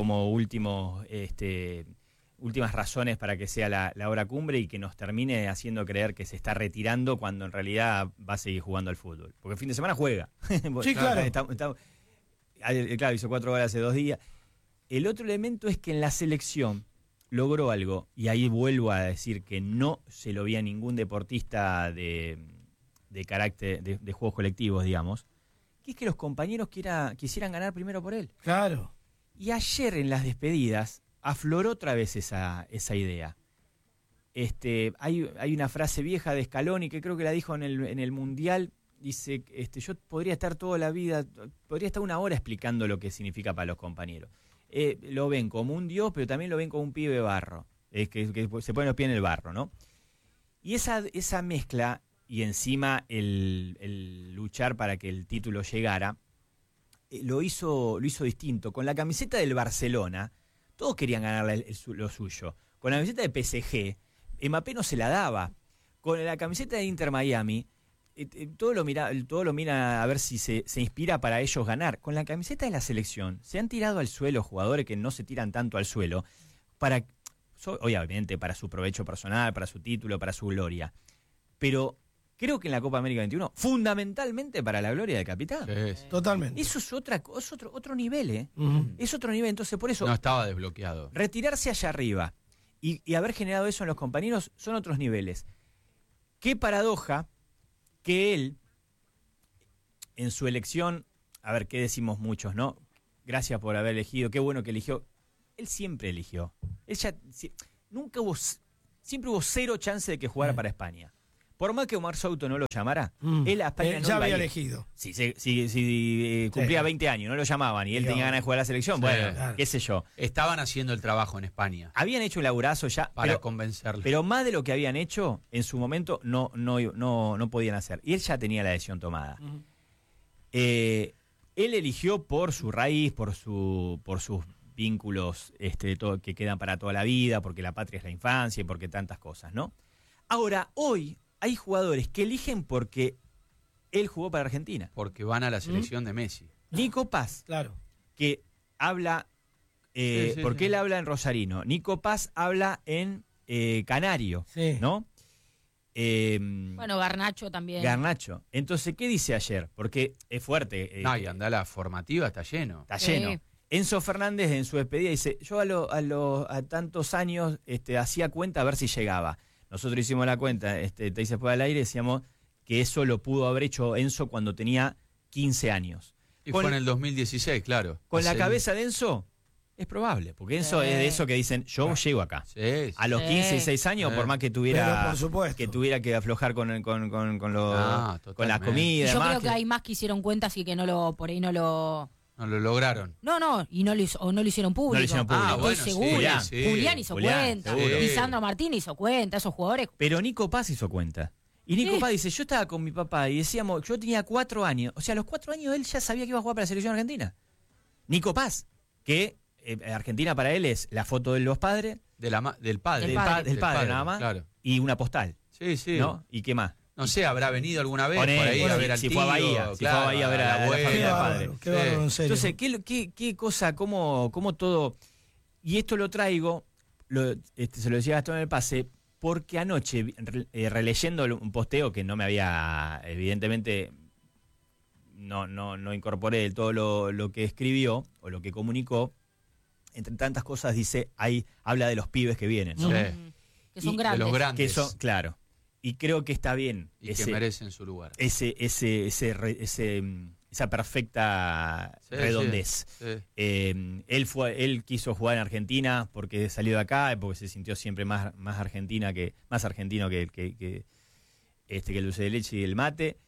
[SPEAKER 1] últimas razones para que sea la hora cumbre y que nos termine haciendo creer que se está retirando cuando en realidad va a seguir jugando al fútbol. Porque el fin de semana juega.
[SPEAKER 2] Sí, claro.
[SPEAKER 1] Claro, hizo 4 goles hace 2 días. El otro elemento es que en la selección logró algo, y ahí vuelvo a decir que no se lo vi a ningún deportista de carácter, de juegos colectivos, digamos, que es que los compañeros quisieran ganar primero por él.
[SPEAKER 2] Claro.
[SPEAKER 1] Y ayer en las despedidas afloró otra vez esa idea. Hay una frase vieja de Scaloni que creo que la dijo en el Mundial. Dice, yo podría estar toda la vida, podría estar 1 hora explicando lo que significa para los compañeros. Lo ven como un dios, pero también lo ven como un pibe barro, que se pone los pies en el barro, ¿no? Y esa mezcla, y encima el luchar para que el título llegara, lo hizo distinto. Con la camiseta del Barcelona, todos querían ganarle lo suyo. Con la camiseta de PSG, Mbappé no se la daba. Con la camiseta de Inter Miami, todo lo mira a ver si se inspira para ellos ganar. Con la camiseta de la selección, se han tirado al suelo jugadores que no se tiran tanto al suelo, obviamente para su provecho personal, para su título, para su gloria. Pero creo que en la Copa América 21, fundamentalmente para la gloria del capitán.
[SPEAKER 5] Sí, sí.
[SPEAKER 2] Totalmente.
[SPEAKER 1] Eso es otro nivel, ¿eh?
[SPEAKER 2] Ujú.
[SPEAKER 1] Es otro nivel, entonces por eso
[SPEAKER 5] No estaba desbloqueado.
[SPEAKER 1] retirarse allá arriba y haber generado eso en los compañeros son otros niveles. Qué paradoja que él, en su elección, a ver, ¿qué decimos muchos, no? Gracias por haber elegido, qué bueno que eligió. Él siempre eligió. Siempre hubo 0 chance de que jugara para España. por más que Omar Souto no lo llamara, él a España no
[SPEAKER 2] ya
[SPEAKER 1] iba a
[SPEAKER 2] había
[SPEAKER 1] ir.
[SPEAKER 2] elegido.
[SPEAKER 1] Si cumplía 20 años, no lo llamaban y él tenía ganas de jugar a la selección,
[SPEAKER 5] Sí,
[SPEAKER 1] bueno,
[SPEAKER 2] claro.
[SPEAKER 1] qué sé yo.
[SPEAKER 5] Estaban haciendo el trabajo en España
[SPEAKER 1] Habían hecho un laburazo ya,
[SPEAKER 5] para convencerle.
[SPEAKER 1] pero más de lo que habían hecho, en su momento no podían hacer. Y él ya tenía la decisión tomada. Él eligió por su raíz, por sus vínculos que quedan para toda la vida, porque la patria es la infancia y porque tantas cosas, ¿no? Ahora, hoy hay jugadores que eligen porque él jugó para Argentina.
[SPEAKER 5] Porque van a la selección de Messi.
[SPEAKER 1] Nico Paz,
[SPEAKER 2] Claro.
[SPEAKER 1] que habla, porque él habla en rosarino. Nico Paz habla en canario,
[SPEAKER 2] Sí.
[SPEAKER 1] ¿no?
[SPEAKER 4] Bueno, Garnacho también.
[SPEAKER 1] Garnacho. Entonces, ¿qué dice ayer? Porque es fuerte.
[SPEAKER 5] No, y anda la formativa, está lleno.
[SPEAKER 1] Está
[SPEAKER 4] Sí.
[SPEAKER 1] lleno. Enzo Fernández en su despedida dice, yo a tantos años hacía cuenta a ver si llegaba. Nosotros hicimos la cuenta, te dice después al aire, decíamos que eso lo pudo haber hecho Enzo cuando tenía 15 años.
[SPEAKER 5] Y
[SPEAKER 1] Con-
[SPEAKER 5] fue en el 2016, claro.
[SPEAKER 1] Con la
[SPEAKER 5] Hace-
[SPEAKER 1] cabeza de Enzo, es probable, porque Enzo es de eso que dicen, yo llego acá.
[SPEAKER 5] Sí, sí.
[SPEAKER 1] A los 15, 16 años, por más que
[SPEAKER 2] Pero
[SPEAKER 1] tuviera
[SPEAKER 2] por supuesto.
[SPEAKER 1] que tuviera que aflojar con las
[SPEAKER 5] totalmente.
[SPEAKER 1] comidas.
[SPEAKER 4] Y yo
[SPEAKER 1] demás,
[SPEAKER 4] creo que hay más que hicieron cuentas y que no lo, por ahí no lo...
[SPEAKER 5] No lo lograron.
[SPEAKER 4] No, y no lo hicieron público.
[SPEAKER 1] No lo hicieron público.
[SPEAKER 4] Estoy
[SPEAKER 5] bueno,
[SPEAKER 4] seguro.
[SPEAKER 5] Julián, sí.
[SPEAKER 4] Julián hizo
[SPEAKER 1] Julián,
[SPEAKER 4] cuenta.
[SPEAKER 1] seguro.
[SPEAKER 4] Lisandro Martín hizo cuenta. Esos jugadores.
[SPEAKER 1] Pero Nico Paz hizo cuenta. Y Nico
[SPEAKER 4] Sí.
[SPEAKER 1] Paz dice, yo estaba con mi papá y decíamos, yo tenía 4 años. O sea, a los 4 años él ya sabía que iba a jugar para la selección argentina. Nico Paz, que Argentina para él es la foto de los padres,
[SPEAKER 5] Del padre.
[SPEAKER 1] del padre nada más,
[SPEAKER 5] Claro.
[SPEAKER 1] y una postal,
[SPEAKER 5] Sí, sí.
[SPEAKER 1] ¿no? ¿Y qué más?
[SPEAKER 5] No sé, habrá venido alguna vez
[SPEAKER 1] Poné,
[SPEAKER 5] por ahí
[SPEAKER 1] bueno,
[SPEAKER 5] a ver al
[SPEAKER 1] si
[SPEAKER 5] tío.
[SPEAKER 1] fue a Bahía, si fue a Bahía a ver a la
[SPEAKER 5] al abuelo.
[SPEAKER 2] Qué
[SPEAKER 1] familia del padre.
[SPEAKER 2] bárbaro, qué bárbaro, en serio.
[SPEAKER 1] Entonces, ¿qué cosa, cómo todo? Y esto lo traigo, se lo decía Gastón en el pase, porque anoche, releyendo un posteo que no me había, evidentemente, no incorporé del todo lo que escribió o lo que comunicó, entre tantas cosas dice, habla de los pibes que vienen, ¿no?
[SPEAKER 5] Sí.
[SPEAKER 4] Que son
[SPEAKER 1] Y- de
[SPEAKER 4] grandes.
[SPEAKER 5] De los grandes.
[SPEAKER 1] Que son, claro, y creo que está bien
[SPEAKER 5] y que merecen su lugar.
[SPEAKER 1] esa perfecta
[SPEAKER 5] Sí,
[SPEAKER 1] redondez.
[SPEAKER 5] sí, sí.
[SPEAKER 1] Él quiso jugar en Argentina porque salió de acá, porque se sintió siempre más argentino que el dulce de leche y el mate.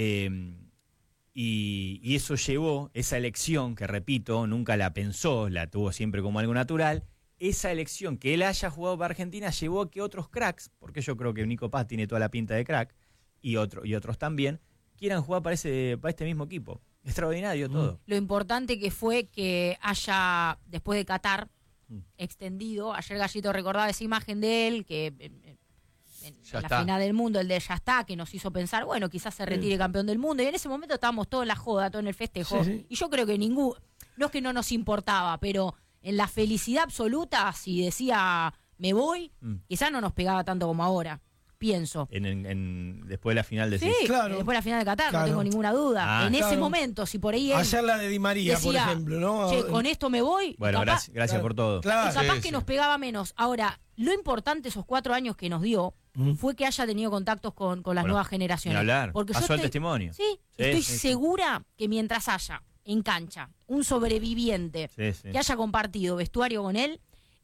[SPEAKER 1] Y eso llevó, esa elección, que repito, nunca la pensó, la tuvo siempre como algo natural. Esa elección que él haya jugado para Argentina llevó a que otros cracks, porque yo creo que Nico Paz tiene toda la pinta de crack, y otros también, quieran jugar para este mismo equipo. Extraordinario todo.
[SPEAKER 4] Lo importante que fue que haya, después de Qatar, extendido. Ayer Gallito recordaba esa imagen de él, que en
[SPEAKER 5] Ya
[SPEAKER 4] la
[SPEAKER 5] está.
[SPEAKER 4] final del mundo, el de ya está, que nos hizo pensar, bueno, quizás se retire campeón del mundo. Y en ese momento estábamos todos en la joda, todos en el festejo.
[SPEAKER 2] Sí, sí.
[SPEAKER 4] Y yo creo que no es que no nos importaba, pero en la felicidad absoluta, si decía me voy, quizás no nos pegaba tanto como ahora. Pienso.
[SPEAKER 1] Después de la final de
[SPEAKER 4] Sí,
[SPEAKER 2] Claro.
[SPEAKER 4] después de la final de Qatar,
[SPEAKER 2] Claro.
[SPEAKER 4] no tengo ninguna duda. en ese
[SPEAKER 2] Claro.
[SPEAKER 4] momento, si por ahí él
[SPEAKER 2] Hacer la de Di María, por
[SPEAKER 4] decía,
[SPEAKER 2] ejemplo, ¿no?
[SPEAKER 4] che, con esto me voy,
[SPEAKER 1] Bueno,
[SPEAKER 4] y capaz,
[SPEAKER 1] gracias
[SPEAKER 2] claro,
[SPEAKER 1] por todo.
[SPEAKER 2] Claro.
[SPEAKER 4] y capaz
[SPEAKER 5] Sí,
[SPEAKER 4] que
[SPEAKER 5] sí.
[SPEAKER 4] nos pegaba menos. Ahora, lo importante esos 4 años que nos dio fue que haya tenido contactos con las
[SPEAKER 1] Bueno,
[SPEAKER 4] nuevas
[SPEAKER 1] Ni
[SPEAKER 4] generaciones.
[SPEAKER 1] hablar.
[SPEAKER 4] Porque yo
[SPEAKER 1] Pasó el
[SPEAKER 4] estoy-
[SPEAKER 1] testimonio.
[SPEAKER 4] Sí,
[SPEAKER 1] Sí,
[SPEAKER 4] estoy
[SPEAKER 1] sí, sí.
[SPEAKER 4] segura que mientras haya en cancha un sobreviviente
[SPEAKER 1] Sí, sí.
[SPEAKER 4] que haya compartido vestuario con él,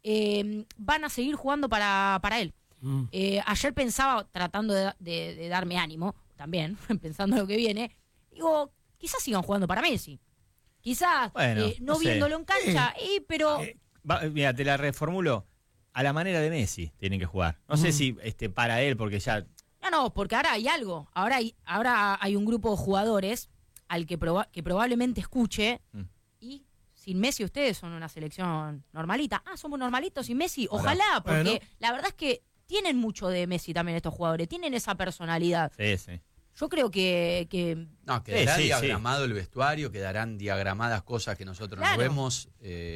[SPEAKER 4] van a seguir jugando para él. Ayer pensaba, tratando de darme ánimo, también, pensando en lo que viene, digo, quizás sigan jugando para Messi. Quizás,
[SPEAKER 1] Bueno,
[SPEAKER 4] no
[SPEAKER 1] no sé.
[SPEAKER 4] viéndolo en cancha, pero...
[SPEAKER 1] Mira, te la reformulo. A la manera de Messi tienen que jugar. No sé si para él, porque ya...
[SPEAKER 4] No, porque ahora hay algo. Ahora hay un grupo de jugadores al que probablemente escuche y sin Messi ustedes son una selección normalita. Somos normalitos sin Messi. Ojalá, porque
[SPEAKER 2] Bueno.
[SPEAKER 4] la verdad es que tienen mucho de Messi también estos jugadores. Tienen esa personalidad.
[SPEAKER 1] Sí, sí.
[SPEAKER 4] Yo creo que
[SPEAKER 5] No, quedará
[SPEAKER 1] Sí, sí,
[SPEAKER 5] diagramado el vestuario, quedarán diagramadas cosas que nosotros no
[SPEAKER 4] Claro.
[SPEAKER 5] vemos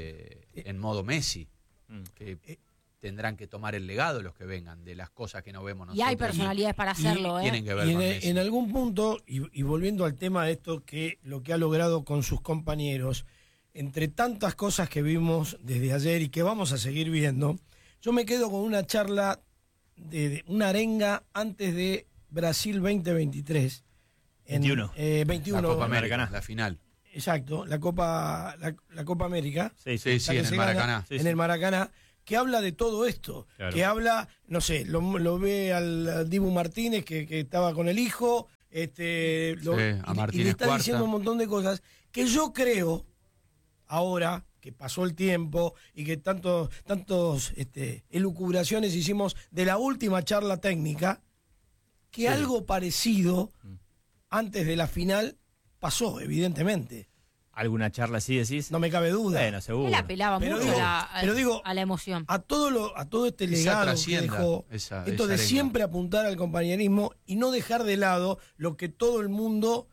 [SPEAKER 5] en modo Messi. Que tendrán que tomar el legado los que vengan de las cosas que no vemos
[SPEAKER 4] y
[SPEAKER 5] nosotros.
[SPEAKER 4] hay personalidades para hacerlo.
[SPEAKER 5] Tienen que ver
[SPEAKER 2] Y
[SPEAKER 5] con Messi.
[SPEAKER 2] en algún punto, y volviendo al tema de esto, que lo que ha logrado con sus compañeros, entre tantas cosas que vimos desde ayer y que vamos a seguir viendo, yo me quedo con una charla de una arenga antes de Brasil 2023.
[SPEAKER 1] 21.
[SPEAKER 2] 21.
[SPEAKER 5] La Copa América,
[SPEAKER 1] Maracaná.
[SPEAKER 5] la final.
[SPEAKER 2] Exacto, la Copa América.
[SPEAKER 1] Sí,
[SPEAKER 5] Sí,
[SPEAKER 2] la
[SPEAKER 5] sí,
[SPEAKER 2] que
[SPEAKER 5] en
[SPEAKER 2] se
[SPEAKER 5] el
[SPEAKER 2] gana
[SPEAKER 5] Maracaná.
[SPEAKER 1] Sí,
[SPEAKER 2] en
[SPEAKER 1] sí.
[SPEAKER 2] el Maracaná, que habla de todo esto,
[SPEAKER 1] Claro.
[SPEAKER 2] que habla, no sé, lo ve al Dibu Martínez que estaba con el hijo,
[SPEAKER 5] a
[SPEAKER 2] y
[SPEAKER 5] Martínez
[SPEAKER 2] le está
[SPEAKER 5] Cuarta.
[SPEAKER 2] diciendo un montón de cosas que yo creo, ahora que pasó el tiempo y que tantos elucubraciones hicimos de la última charla técnica, que algo parecido antes de la final pasó, evidentemente.
[SPEAKER 1] ¿Alguna charla así decís?
[SPEAKER 2] No me cabe duda.
[SPEAKER 1] Bueno, seguro.
[SPEAKER 4] Él apelaba
[SPEAKER 2] Pero
[SPEAKER 4] mucho
[SPEAKER 2] digo-
[SPEAKER 4] a
[SPEAKER 2] digo,
[SPEAKER 4] la emoción.
[SPEAKER 2] A todo este
[SPEAKER 5] Esa
[SPEAKER 2] legado que
[SPEAKER 5] trascienda,
[SPEAKER 2] dejó,
[SPEAKER 5] esa
[SPEAKER 2] esto de
[SPEAKER 5] arenga.
[SPEAKER 2] siempre apuntar al compañerismo y no dejar de lado lo que todo el mundo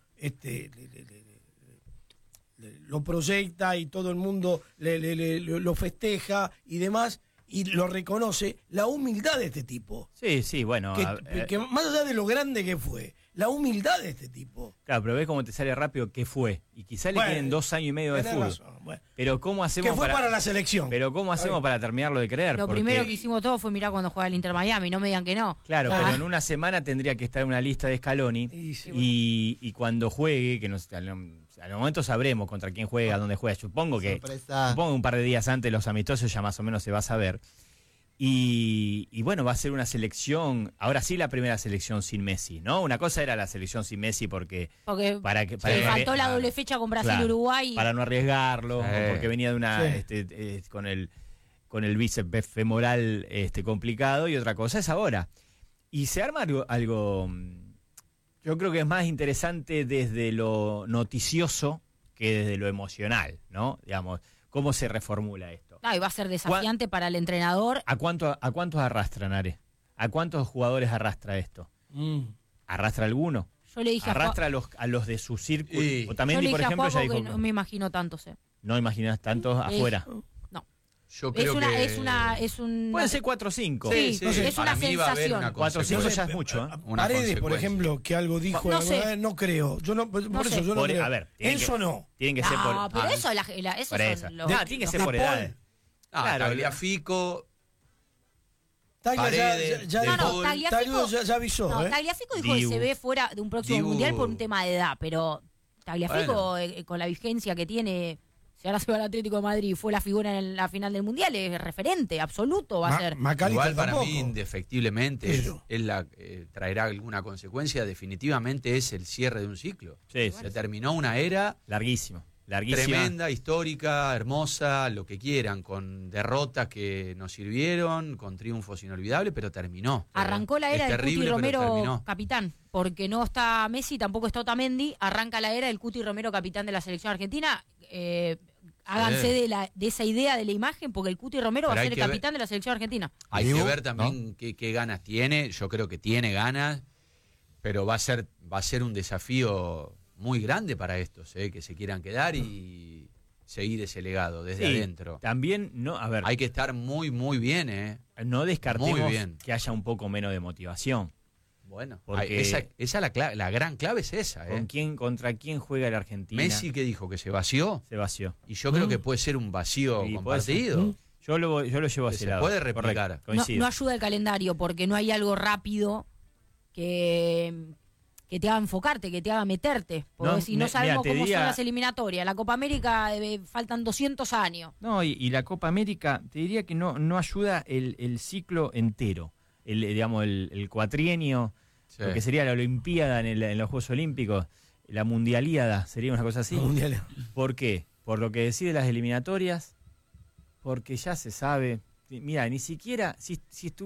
[SPEAKER 2] lo proyecta y todo el mundo lo festeja y demás, y lo reconoce, la humildad de este tipo.
[SPEAKER 1] Sí, bueno.
[SPEAKER 2] Que más allá de lo grande que fue, la humildad de este tipo.
[SPEAKER 1] Claro, pero ves cómo te sale rápido qué fue. Y quizá le
[SPEAKER 2] Bueno,
[SPEAKER 1] queden 2 años y medio de
[SPEAKER 2] tenés
[SPEAKER 1] fútbol.
[SPEAKER 2] razón, bueno.
[SPEAKER 1] Pero ¿cómo hacemos
[SPEAKER 2] Que fue para la selección.
[SPEAKER 1] Pero ¿cómo hacemos para terminarlo de creer?
[SPEAKER 4] Lo
[SPEAKER 1] Porque-
[SPEAKER 4] primero que hicimos todos fue mirar cuando juega el Inter Miami, no me digan que no.
[SPEAKER 1] Claro,
[SPEAKER 2] Ah.
[SPEAKER 1] pero en una semana tendría que estar en una lista de Scaloni
[SPEAKER 2] Y sí,
[SPEAKER 1] y cuando juegue, que al momento sabremos contra quién juega, dónde juega. Supongo que un par de días antes los amistosos ya más o menos se va a saber. Y bueno, va a ser una selección, ahora sí la primera selección sin Messi, ¿no? Una cosa era la selección sin Messi porque
[SPEAKER 4] Porque
[SPEAKER 1] para
[SPEAKER 4] le
[SPEAKER 1] no
[SPEAKER 4] faltó
[SPEAKER 1] arrie-
[SPEAKER 4] la doble fecha con Brasil y
[SPEAKER 1] claro,
[SPEAKER 4] Uruguay.
[SPEAKER 1] para no arriesgarlo,
[SPEAKER 5] Sí.
[SPEAKER 1] o porque venía de una
[SPEAKER 2] Sí.
[SPEAKER 1] con el bíceps femoral complicado, y otra cosa es ahora. Y se arma algo yo creo que es más interesante desde lo noticioso que desde lo emocional, ¿no? Digamos, ¿cómo se reformula esto?
[SPEAKER 4] Y va a ser desafiante para el entrenador.
[SPEAKER 1] ¿A cuántos arrastran, Are? ¿A cuántos jugadores arrastra esto? ¿Arrastra alguno?
[SPEAKER 4] Yo le dije
[SPEAKER 1] ¿Arrastra a los de su círculo?
[SPEAKER 5] Sí.
[SPEAKER 1] O
[SPEAKER 4] Yo
[SPEAKER 1] también,
[SPEAKER 4] le
[SPEAKER 1] por
[SPEAKER 4] dije a
[SPEAKER 1] ejemplo, ya
[SPEAKER 4] Juanjo
[SPEAKER 1] dijo
[SPEAKER 4] que no me imagino tantos.
[SPEAKER 1] no imaginas tantos afuera.
[SPEAKER 4] No.
[SPEAKER 5] Yo
[SPEAKER 4] Es
[SPEAKER 5] creo
[SPEAKER 4] una,
[SPEAKER 5] que
[SPEAKER 4] es un.
[SPEAKER 1] Pueden ser 4 o 5.
[SPEAKER 4] Sí,
[SPEAKER 2] no sé,
[SPEAKER 4] es
[SPEAKER 5] para
[SPEAKER 4] una
[SPEAKER 5] mí va a haber
[SPEAKER 4] sensación.
[SPEAKER 5] una
[SPEAKER 1] 4 o 5
[SPEAKER 5] consecuencia.
[SPEAKER 1] ya es mucho, ¿eh?
[SPEAKER 5] Una
[SPEAKER 2] Paredes, por
[SPEAKER 5] consecuencia.
[SPEAKER 2] ejemplo, que algo dijo,
[SPEAKER 4] No sé.
[SPEAKER 2] no creo. Yo no, por
[SPEAKER 4] No
[SPEAKER 2] eso
[SPEAKER 4] sé.
[SPEAKER 2] yo no
[SPEAKER 1] Por-
[SPEAKER 2] creo.
[SPEAKER 1] a ver, tienen
[SPEAKER 2] Eso
[SPEAKER 1] que-
[SPEAKER 2] no.
[SPEAKER 1] Tienen que ser por...
[SPEAKER 4] No, pero
[SPEAKER 1] Ah,
[SPEAKER 4] eso, eso
[SPEAKER 1] por eso.
[SPEAKER 4] son los.
[SPEAKER 1] No, tiene que ser
[SPEAKER 2] De
[SPEAKER 1] por
[SPEAKER 2] Paul.
[SPEAKER 1] edades. Claro,
[SPEAKER 5] Tagliafico,
[SPEAKER 2] Taglia
[SPEAKER 5] Paredes,
[SPEAKER 2] ya,
[SPEAKER 5] De
[SPEAKER 2] dijo.
[SPEAKER 5] Paul.
[SPEAKER 4] Tagliafico
[SPEAKER 2] Ya avisó.
[SPEAKER 4] No,
[SPEAKER 2] ¿eh?
[SPEAKER 4] Tagliafico dijo que
[SPEAKER 1] Dibu.
[SPEAKER 4] se ve fuera de un próximo
[SPEAKER 5] Dibu.
[SPEAKER 4] mundial por un tema de edad, pero Tagliafico,
[SPEAKER 5] Bueno.
[SPEAKER 4] con la vigencia que tiene, si ahora se va al Atlético de Madrid y fue la figura en la final del mundial, es referente absoluto, va a ser.
[SPEAKER 2] Macalister
[SPEAKER 5] igual para
[SPEAKER 2] tampoco.
[SPEAKER 5] mí indefectiblemente
[SPEAKER 2] Pero-
[SPEAKER 5] traerá alguna consecuencia. Definitivamente es el cierre de un ciclo.
[SPEAKER 1] Sí,
[SPEAKER 5] Se terminó una era
[SPEAKER 1] larguísimo. Larguísima.
[SPEAKER 5] tremenda, histórica, hermosa, lo que quieran, con derrotas que nos sirvieron, con triunfos inolvidables, pero terminó.
[SPEAKER 4] Arrancó la
[SPEAKER 5] Es
[SPEAKER 4] era del
[SPEAKER 5] terrible,
[SPEAKER 4] Cuti
[SPEAKER 5] pero
[SPEAKER 4] Romero
[SPEAKER 5] terminó.
[SPEAKER 4] capitán, porque no está Messi, tampoco está Otamendi, arranca la era del Cuti Romero capitán de la selección argentina. Háganse de esa idea de la imagen, porque el Cuti Romero va
[SPEAKER 5] Pero
[SPEAKER 4] a
[SPEAKER 5] hay
[SPEAKER 4] ser el
[SPEAKER 5] que ver-
[SPEAKER 4] capitán de la selección argentina.
[SPEAKER 5] Hay
[SPEAKER 3] Dibu,
[SPEAKER 5] que ver también qué ganas tiene. Yo creo que tiene ganas, pero va a ser un desafío muy grande para estos, que se quieran quedar y seguir ese legado desde
[SPEAKER 1] Sí,
[SPEAKER 5] adentro.
[SPEAKER 1] También, no, a ver,
[SPEAKER 5] Hay que estar muy, muy bien,
[SPEAKER 1] no descartemos
[SPEAKER 5] muy bien.
[SPEAKER 1] que haya un poco menos de motivación.
[SPEAKER 5] Bueno,
[SPEAKER 1] Porque-
[SPEAKER 5] esa la gran clave es esa,
[SPEAKER 1] ¿Contra quién juega la Argentina?
[SPEAKER 5] Messi que dijo que se vació,
[SPEAKER 1] Se vació.
[SPEAKER 5] y yo creo que puede ser un vacío
[SPEAKER 1] Y puede
[SPEAKER 5] compartido.
[SPEAKER 1] Yo lo llevo a
[SPEAKER 5] Que
[SPEAKER 1] ese
[SPEAKER 5] se
[SPEAKER 1] lado.
[SPEAKER 5] puede replicar.
[SPEAKER 1] Correcto,
[SPEAKER 4] No,
[SPEAKER 1] coincido.
[SPEAKER 4] no ayuda el calendario, porque no hay algo rápido que te haga enfocarte, que te haga meterte. Porque
[SPEAKER 1] No,
[SPEAKER 4] si no
[SPEAKER 1] mira,
[SPEAKER 4] sabemos
[SPEAKER 1] te
[SPEAKER 4] cómo
[SPEAKER 1] diría-
[SPEAKER 4] son las eliminatorias, la Copa América faltan 200 años.
[SPEAKER 1] No, y la Copa América, te diría que no ayuda el ciclo entero. El cuatrienio,
[SPEAKER 5] Sí.
[SPEAKER 1] lo que sería la Olimpiada en los Juegos Olímpicos, la Mundialíada, sería una cosa así.
[SPEAKER 2] Mundiales.
[SPEAKER 1] ¿Por qué? Por lo que decide las eliminatorias, porque ya se sabe. Mira, ni siquiera, si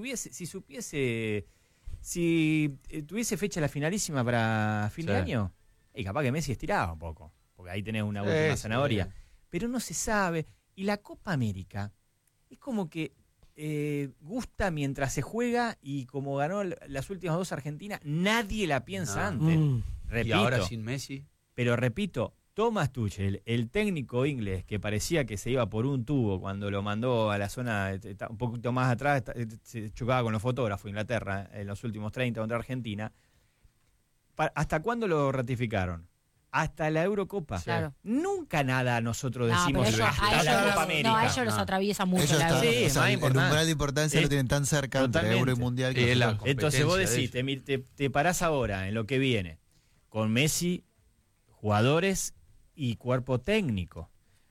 [SPEAKER 1] tuviese fecha la finalísima para fin de
[SPEAKER 5] Sí.
[SPEAKER 1] año, y capaz que Messi estiraba un poco, porque ahí tenés una
[SPEAKER 5] Sí,
[SPEAKER 1] última
[SPEAKER 5] sí.
[SPEAKER 1] zanahoria. Pero no se sabe. Y la Copa América es como que gusta mientras se juega, y como ganó las últimas 2 Argentinas, nadie la piensa
[SPEAKER 5] No.
[SPEAKER 1] antes.
[SPEAKER 2] Mm.
[SPEAKER 5] Y
[SPEAKER 1] Repito,
[SPEAKER 5] ahora sin Messi.
[SPEAKER 1] pero repito, Thomas Tuchel, el técnico inglés que parecía que se iba por un tubo cuando lo mandó a la zona un poquito más atrás, se chocaba con los fotógrafos de Inglaterra en los últimos 30 contra Argentina. ¿Hasta cuándo lo ratificaron? Hasta la Eurocopa.
[SPEAKER 4] Claro.
[SPEAKER 1] Nunca nada nosotros
[SPEAKER 4] No,
[SPEAKER 1] decimos
[SPEAKER 4] pero
[SPEAKER 1] hasta
[SPEAKER 4] a
[SPEAKER 1] la
[SPEAKER 4] ellos,
[SPEAKER 1] Copa América.
[SPEAKER 4] no, a ellos los
[SPEAKER 5] No.
[SPEAKER 4] atraviesa mucho
[SPEAKER 3] Ellos
[SPEAKER 4] la
[SPEAKER 3] están,
[SPEAKER 1] Sí,
[SPEAKER 4] Euro.
[SPEAKER 3] o sea,
[SPEAKER 1] más
[SPEAKER 3] el
[SPEAKER 1] importante.
[SPEAKER 3] umbral de importancia
[SPEAKER 1] Sí.
[SPEAKER 3] lo tienen tan cerca entre
[SPEAKER 1] Totalmente.
[SPEAKER 3] Euro y Mundial que
[SPEAKER 5] Es la
[SPEAKER 3] nosotros-
[SPEAKER 1] Entonces vos
[SPEAKER 5] competencia de
[SPEAKER 1] decís, te parás ahora en lo que viene, con Messi, jugadores y cuerpo técnico.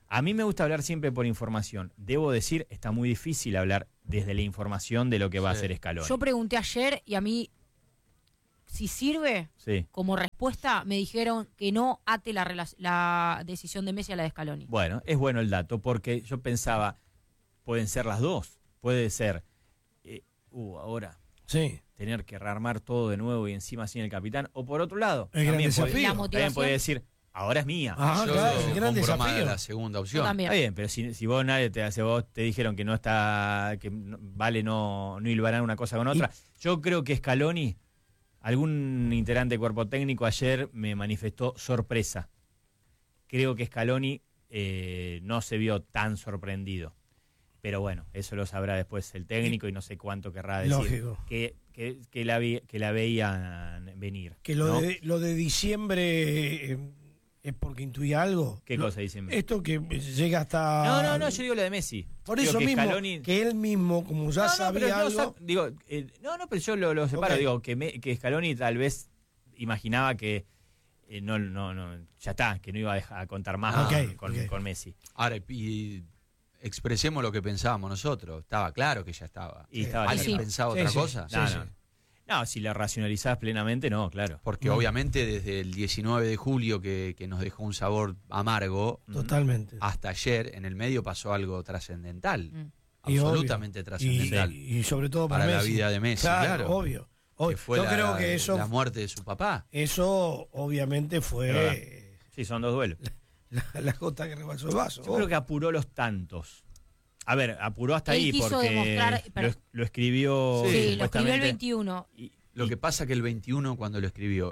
[SPEAKER 1] A mí me gusta hablar siempre por información. Debo decir, está muy difícil hablar desde la información de lo que va a hacer Scaloni.
[SPEAKER 4] Yo pregunté ayer y a mí, si sirve,
[SPEAKER 1] Sí.
[SPEAKER 4] como respuesta, me dijeron que no ate la decisión de Messi a la de Scaloni.
[SPEAKER 1] Bueno, es bueno el dato, porque yo pensaba, pueden ser las dos. Puede ser, ahora
[SPEAKER 2] Sí.
[SPEAKER 1] tener que rearmar todo de nuevo y encima sin el capitán. O por otro lado,
[SPEAKER 2] El gran
[SPEAKER 1] también
[SPEAKER 2] desafío.
[SPEAKER 1] puede,
[SPEAKER 4] La
[SPEAKER 1] también
[SPEAKER 4] motivación.
[SPEAKER 1] puede decir, ahora es mía.
[SPEAKER 2] Ah,
[SPEAKER 5] Yo
[SPEAKER 2] claro, el gran
[SPEAKER 5] compro más
[SPEAKER 2] desafío.
[SPEAKER 5] la segunda
[SPEAKER 4] Yo
[SPEAKER 5] opción.
[SPEAKER 4] también.
[SPEAKER 1] Está bien, pero si vos nadie te hace, vos te dijeron que no está, que vale no hilvanar una cosa con otra. Yo creo que Scaloni, algún integrante del cuerpo técnico ayer me manifestó sorpresa. Creo que Scaloni no se vio tan sorprendido. Pero bueno, eso lo sabrá después el técnico y no sé cuánto querrá decir.
[SPEAKER 2] Lógico.
[SPEAKER 1] Que la veían venir.
[SPEAKER 2] Que
[SPEAKER 1] ¿no?
[SPEAKER 2] lo de diciembre es porque intuía algo.
[SPEAKER 1] ¿Qué cosa dicen?
[SPEAKER 2] Esto que llega hasta...
[SPEAKER 1] No, yo digo lo de Messi.
[SPEAKER 2] Por
[SPEAKER 1] Digo
[SPEAKER 2] eso
[SPEAKER 1] que
[SPEAKER 2] mismo,
[SPEAKER 1] Scaloni-
[SPEAKER 2] que él mismo, como ya
[SPEAKER 1] pero
[SPEAKER 2] sabía algo...
[SPEAKER 1] pero yo lo separo.
[SPEAKER 2] Ok.
[SPEAKER 1] Digo, que Scaloni tal vez imaginaba que ya está, que no iba a dejar a contar más
[SPEAKER 2] Ok,
[SPEAKER 1] con Messi.
[SPEAKER 5] Ahora, y expresemos lo que pensábamos nosotros. Estaba claro que ya estaba.
[SPEAKER 1] Y estaba
[SPEAKER 5] ¿Alguien
[SPEAKER 1] claro.
[SPEAKER 5] pensaba
[SPEAKER 2] Sí,
[SPEAKER 5] otra
[SPEAKER 2] sí.
[SPEAKER 5] cosa?
[SPEAKER 2] Sí,
[SPEAKER 1] No,
[SPEAKER 2] sí.
[SPEAKER 1] No, si la racionalizás plenamente, no, claro.
[SPEAKER 5] Porque obviamente desde el 19 de julio que nos dejó un sabor amargo,
[SPEAKER 2] Totalmente.
[SPEAKER 5] hasta ayer en el medio pasó algo trascendental.
[SPEAKER 2] Y
[SPEAKER 5] Absolutamente
[SPEAKER 2] obvio.
[SPEAKER 5] trascendental.
[SPEAKER 2] Y sobre todo para
[SPEAKER 5] Para la
[SPEAKER 2] Messi.
[SPEAKER 5] vida de Messi, claro.
[SPEAKER 2] Obvio.
[SPEAKER 5] Que fue
[SPEAKER 2] Yo creo que eso,
[SPEAKER 5] la muerte de su papá.
[SPEAKER 2] eso obviamente fue
[SPEAKER 1] Sí, son dos duelos.
[SPEAKER 2] la gota que rebasó el vaso.
[SPEAKER 1] Yo creo que apuró los tantos. A ver, apuró hasta
[SPEAKER 4] Él
[SPEAKER 1] ahí
[SPEAKER 4] quiso
[SPEAKER 1] porque
[SPEAKER 4] demostrar-
[SPEAKER 1] lo escribió.
[SPEAKER 4] Sí, lo escribió el
[SPEAKER 1] supuestamente.
[SPEAKER 4] 21.
[SPEAKER 5] Lo que pasa que el 21 cuando lo escribió,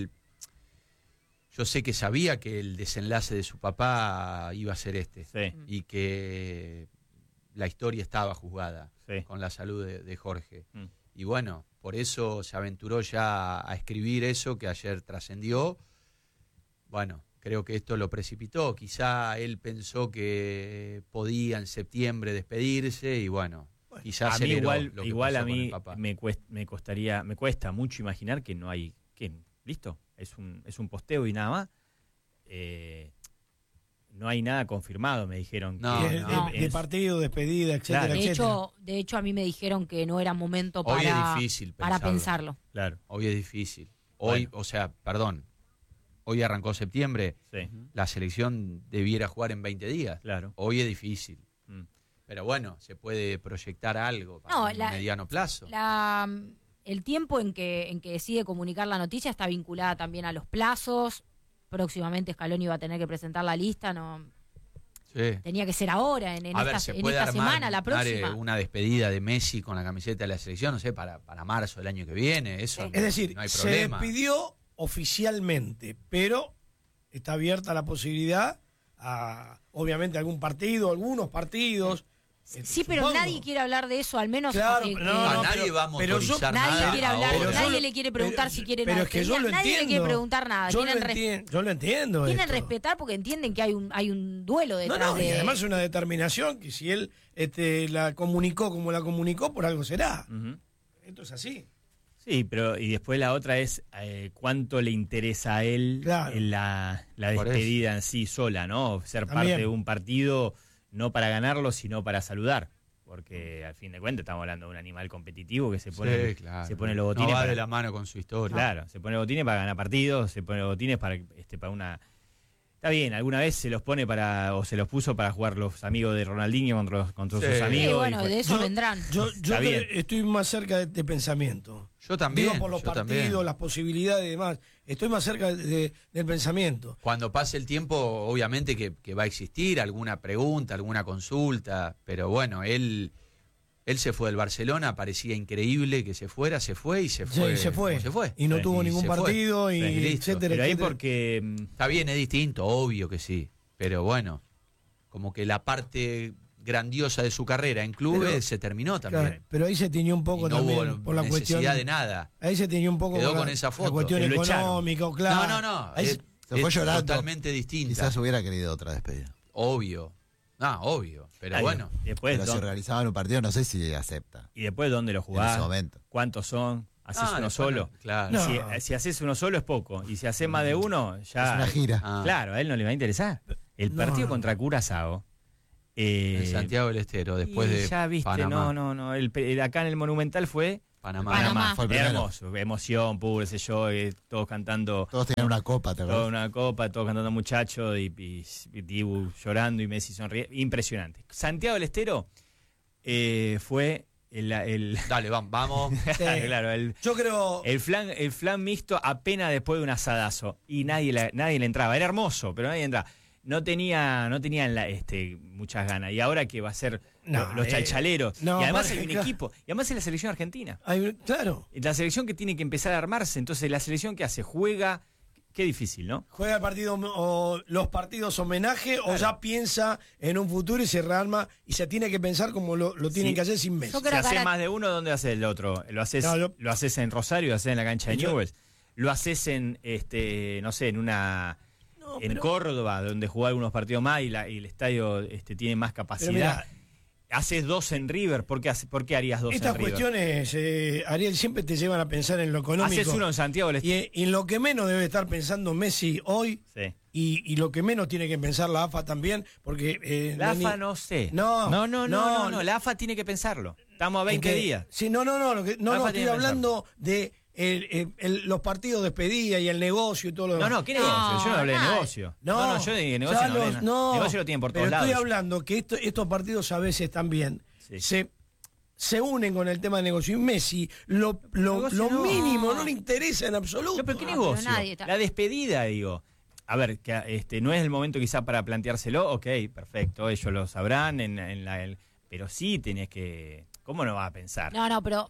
[SPEAKER 5] yo sé que sabía que el desenlace de su papá iba a ser este.
[SPEAKER 1] Sí,
[SPEAKER 5] Y que la historia estaba juzgada
[SPEAKER 1] sí.
[SPEAKER 5] con la salud de Jorge.
[SPEAKER 1] Mm.
[SPEAKER 5] Y bueno, por eso se aventuró ya a escribir eso que ayer trascendió. Bueno, creo que esto lo precipitó. Quizá él pensó que podía en septiembre despedirse y bueno, quizá
[SPEAKER 1] A mí
[SPEAKER 5] aceleró
[SPEAKER 1] igual,
[SPEAKER 5] lo que
[SPEAKER 1] igual
[SPEAKER 5] pasó
[SPEAKER 1] a
[SPEAKER 5] con
[SPEAKER 1] mí
[SPEAKER 5] el papá.
[SPEAKER 1] me cuesta mucho imaginar que no hay, listo, es un posteo y nada más. No hay nada confirmado, me dijeron.
[SPEAKER 5] No,
[SPEAKER 1] que
[SPEAKER 4] no.
[SPEAKER 2] De partido, despedida, etcétera,
[SPEAKER 1] Claro.
[SPEAKER 2] etcétera.
[SPEAKER 4] De hecho, a mí me dijeron que no era momento
[SPEAKER 5] Hoy
[SPEAKER 4] para,
[SPEAKER 5] es difícil
[SPEAKER 4] para pensarlo.
[SPEAKER 1] Claro,
[SPEAKER 5] Hoy es difícil. Hoy,
[SPEAKER 1] Bueno.
[SPEAKER 5] o sea, perdón, hoy arrancó septiembre,
[SPEAKER 1] sí,
[SPEAKER 5] la selección debiera jugar en 20 días.
[SPEAKER 1] claro.
[SPEAKER 5] Hoy es difícil.
[SPEAKER 1] Mm.
[SPEAKER 5] Pero bueno, se puede proyectar algo para
[SPEAKER 4] No,
[SPEAKER 5] un mediano plazo.
[SPEAKER 4] El tiempo en que decide comunicar la noticia está vinculada también a los plazos. Próximamente Scaloni va a tener que presentar la lista, no
[SPEAKER 5] Sí.
[SPEAKER 4] tenía que ser ahora, en
[SPEAKER 5] A ver,
[SPEAKER 4] esta,
[SPEAKER 5] se
[SPEAKER 4] en
[SPEAKER 5] puede
[SPEAKER 4] esta
[SPEAKER 5] armar
[SPEAKER 4] semana, la próxima.
[SPEAKER 5] una despedida de Messi con la camiseta de la selección, no sé, para marzo del año que viene. Eso
[SPEAKER 2] Es decir,
[SPEAKER 5] no hay
[SPEAKER 2] se
[SPEAKER 5] problema.
[SPEAKER 2] despidió oficialmente, pero está abierta la posibilidad a, obviamente, algunos partidos.
[SPEAKER 4] Sí, pero
[SPEAKER 2] supongo.
[SPEAKER 4] nadie quiere hablar de eso, al menos
[SPEAKER 2] Claro,
[SPEAKER 4] que-
[SPEAKER 2] no,
[SPEAKER 4] que-
[SPEAKER 5] A
[SPEAKER 2] no,
[SPEAKER 5] nadie
[SPEAKER 2] pero-
[SPEAKER 5] va a
[SPEAKER 2] pero yo-
[SPEAKER 5] motorizar
[SPEAKER 4] nadie
[SPEAKER 5] nada
[SPEAKER 4] quiere hablar,
[SPEAKER 5] ahora.
[SPEAKER 4] nadie le quiere preguntar si quiere
[SPEAKER 2] pero
[SPEAKER 4] una
[SPEAKER 2] es que yo
[SPEAKER 4] despedida,
[SPEAKER 2] lo
[SPEAKER 4] nadie
[SPEAKER 2] entiendo.
[SPEAKER 4] le quiere preguntar nada.
[SPEAKER 2] Yo
[SPEAKER 4] Quieren,
[SPEAKER 2] lo entiendo.
[SPEAKER 4] quieren
[SPEAKER 2] esto.
[SPEAKER 4] respetar porque entienden que hay un duelo
[SPEAKER 2] No,
[SPEAKER 4] detrás
[SPEAKER 2] no, y
[SPEAKER 4] de...
[SPEAKER 2] además es una determinación que si él la comunicó como la comunicó, por algo será.
[SPEAKER 1] Ujú.
[SPEAKER 2] Esto es así.
[SPEAKER 1] Sí, pero y después la otra es cuánto le interesa a él
[SPEAKER 2] Claro.
[SPEAKER 1] en la
[SPEAKER 5] Por
[SPEAKER 1] despedida en sí sola, ¿no? Ser
[SPEAKER 2] También.
[SPEAKER 1] parte de un partido no para ganarlo, sino para saludar. Porque al fin de cuentas estamos hablando de un animal competitivo que se pone,
[SPEAKER 5] Sí, claro.
[SPEAKER 1] se pone los botines
[SPEAKER 5] No va
[SPEAKER 1] para,
[SPEAKER 5] de la mano con su historia.
[SPEAKER 1] claro, se pone los botines para ganar partidos, se pone los botines para una. Está bien, alguna vez se los pone o se los puso para jugar los amigos de Ronaldinho contra
[SPEAKER 5] Sí.
[SPEAKER 1] sus
[SPEAKER 4] Sí,
[SPEAKER 1] amigos. y
[SPEAKER 4] bueno,
[SPEAKER 1] fue-
[SPEAKER 4] de eso
[SPEAKER 2] Yo-
[SPEAKER 4] vendrán.
[SPEAKER 2] Yo
[SPEAKER 1] Está bien.
[SPEAKER 2] estoy más cerca de este pensamiento.
[SPEAKER 5] Yo también.
[SPEAKER 2] Digo por los
[SPEAKER 5] yo
[SPEAKER 2] partidos,
[SPEAKER 5] también.
[SPEAKER 2] las posibilidades y demás. Estoy más cerca del pensamiento.
[SPEAKER 5] Cuando pase el tiempo, obviamente que va a existir alguna pregunta, alguna consulta, pero bueno, él se fue del Barcelona, parecía increíble que se fuera, se fue y se
[SPEAKER 2] Sí,
[SPEAKER 5] fue.
[SPEAKER 2] se fue.
[SPEAKER 5] como se fue.
[SPEAKER 2] Y no
[SPEAKER 1] Sí.
[SPEAKER 2] tuvo
[SPEAKER 5] Y
[SPEAKER 2] ningún
[SPEAKER 5] se fue.
[SPEAKER 2] partido, y
[SPEAKER 5] Sí, listo.
[SPEAKER 2] etcétera,
[SPEAKER 1] Pero ahí
[SPEAKER 2] etcétera.
[SPEAKER 1] porque
[SPEAKER 5] Está bien, es distinto, obvio que sí, pero bueno, como que la parte grandiosa de su carrera en clubes
[SPEAKER 2] Pero-
[SPEAKER 5] se terminó también.
[SPEAKER 2] Claro, pero ahí se tiñó un
[SPEAKER 5] Y
[SPEAKER 2] poco
[SPEAKER 5] no
[SPEAKER 2] también
[SPEAKER 5] hubo
[SPEAKER 2] por la
[SPEAKER 5] necesidad
[SPEAKER 2] cuestión.
[SPEAKER 5] de nada.
[SPEAKER 2] Ahí se tiñó un poco
[SPEAKER 5] Quedó
[SPEAKER 2] por
[SPEAKER 5] con
[SPEAKER 2] la,
[SPEAKER 5] esa
[SPEAKER 2] la
[SPEAKER 5] foto.
[SPEAKER 2] cuestión
[SPEAKER 1] Que lo echaron.
[SPEAKER 2] económica, claro.
[SPEAKER 5] No,
[SPEAKER 2] Ahí
[SPEAKER 5] es,
[SPEAKER 3] Se fue
[SPEAKER 5] es
[SPEAKER 3] llorando.
[SPEAKER 5] totalmente distinta.
[SPEAKER 3] Quizás hubiera querido otra despedida.
[SPEAKER 5] Obvio. Obvio. Pero
[SPEAKER 1] Ay,
[SPEAKER 5] bueno,
[SPEAKER 1] después,
[SPEAKER 3] Pero si organizaban un partido, no sé si acepta
[SPEAKER 1] y después dónde lo
[SPEAKER 3] en ese
[SPEAKER 1] jugás,
[SPEAKER 3] momento.
[SPEAKER 1] cuántos son, haces uno
[SPEAKER 5] después
[SPEAKER 1] solo.
[SPEAKER 5] no, claro.
[SPEAKER 2] No.
[SPEAKER 1] Si haces uno solo es poco, y si haces más de uno, ya.
[SPEAKER 3] Es una gira.
[SPEAKER 5] Ah.
[SPEAKER 1] Claro, a él no le va a interesar. El partido contra Curazao.
[SPEAKER 5] En Santiago del Estero, después de
[SPEAKER 1] ya viste,
[SPEAKER 5] Panamá.
[SPEAKER 1] no. Acá en el Monumental fue
[SPEAKER 5] Panamá.
[SPEAKER 3] Fue el primero.
[SPEAKER 1] hermoso, emoción, puro, sé yo, todos cantando.
[SPEAKER 3] Todos tenían una copa, ¿te
[SPEAKER 1] Toda
[SPEAKER 3] acuerdas?
[SPEAKER 1] una copa, todos cantando muchachos y Dibu llorando y Messi sonriendo. Impresionante. Santiago del Estero fue el
[SPEAKER 5] Dale, vamos.
[SPEAKER 1] claro,
[SPEAKER 2] Yo creo.
[SPEAKER 1] el flan mixto apenas después de un asadazo y nadie le entraba. Era hermoso, pero nadie entraba. No tenían muchas ganas. Y ahora que va a ser los chalchaleros.
[SPEAKER 2] no,
[SPEAKER 1] y además hay
[SPEAKER 2] aparte,
[SPEAKER 1] un
[SPEAKER 2] claro.
[SPEAKER 1] equipo. Y además es la selección argentina.
[SPEAKER 2] Claro.
[SPEAKER 1] La selección que tiene que empezar a armarse. Entonces la selección que hace, juega. Qué difícil, ¿no?
[SPEAKER 2] Juega el partido o los partidos homenaje o ya piensa en un futuro y se rearma y se tiene que pensar como lo tienen
[SPEAKER 1] Sí.
[SPEAKER 2] que hacer sin Messi.
[SPEAKER 4] Yo
[SPEAKER 1] Si
[SPEAKER 4] creo que
[SPEAKER 1] haces
[SPEAKER 4] ahora-
[SPEAKER 1] más de uno, ¿dónde haces el otro? Lo haces,
[SPEAKER 2] No,
[SPEAKER 1] lo haces en Rosario, lo haces en la cancha de
[SPEAKER 2] Yo-
[SPEAKER 1] Newell's. Lo haces en, no sé, en
[SPEAKER 2] pero-
[SPEAKER 1] Córdoba, donde jugó algunos partidos más y el estadio tiene más
[SPEAKER 2] Pero
[SPEAKER 1] capacidad.
[SPEAKER 2] mira,
[SPEAKER 1] Haces dos en River, ¿por qué harías dos
[SPEAKER 2] estas
[SPEAKER 1] en River?
[SPEAKER 2] cuestiones, Ariel, siempre te llevan a pensar en lo económico.
[SPEAKER 1] Haces uno en Santiago del Estero.
[SPEAKER 2] Y en lo que menos debe estar pensando Messi hoy
[SPEAKER 1] Sí.
[SPEAKER 2] y lo que menos tiene que pensar la AFA también, porque...
[SPEAKER 1] La
[SPEAKER 2] Dani-
[SPEAKER 1] AFA no sé.
[SPEAKER 2] No,
[SPEAKER 1] No, la AFA tiene que pensarlo. Estamos a 20 días.
[SPEAKER 2] Sí, no,
[SPEAKER 1] AFA
[SPEAKER 2] estoy
[SPEAKER 1] tiene que
[SPEAKER 2] hablando de los partidos de despedida y el negocio y todo lo demás.
[SPEAKER 1] No, ¿qué negocio? Yo no hablé de
[SPEAKER 4] nada.
[SPEAKER 1] negocio. No, yo de negocio
[SPEAKER 2] ya
[SPEAKER 1] no hablé. Negocio lo tienen por todos
[SPEAKER 2] pero
[SPEAKER 1] lados.
[SPEAKER 2] estoy hablando que estos partidos a veces también
[SPEAKER 1] Sí.
[SPEAKER 2] se unen con el tema de negocio. Y Messi, lo
[SPEAKER 1] Negocio no.
[SPEAKER 2] mínimo no le interesa en absoluto.
[SPEAKER 1] No, pero ¿qué
[SPEAKER 4] No,
[SPEAKER 1] negocio?
[SPEAKER 4] pero nadie está-
[SPEAKER 1] La despedida, digo. A ver, que no es el momento quizá para planteárselo. Ok, perfecto, ellos lo sabrán. Pero sí tenés que... ¿Cómo no vas a pensar
[SPEAKER 4] No, pero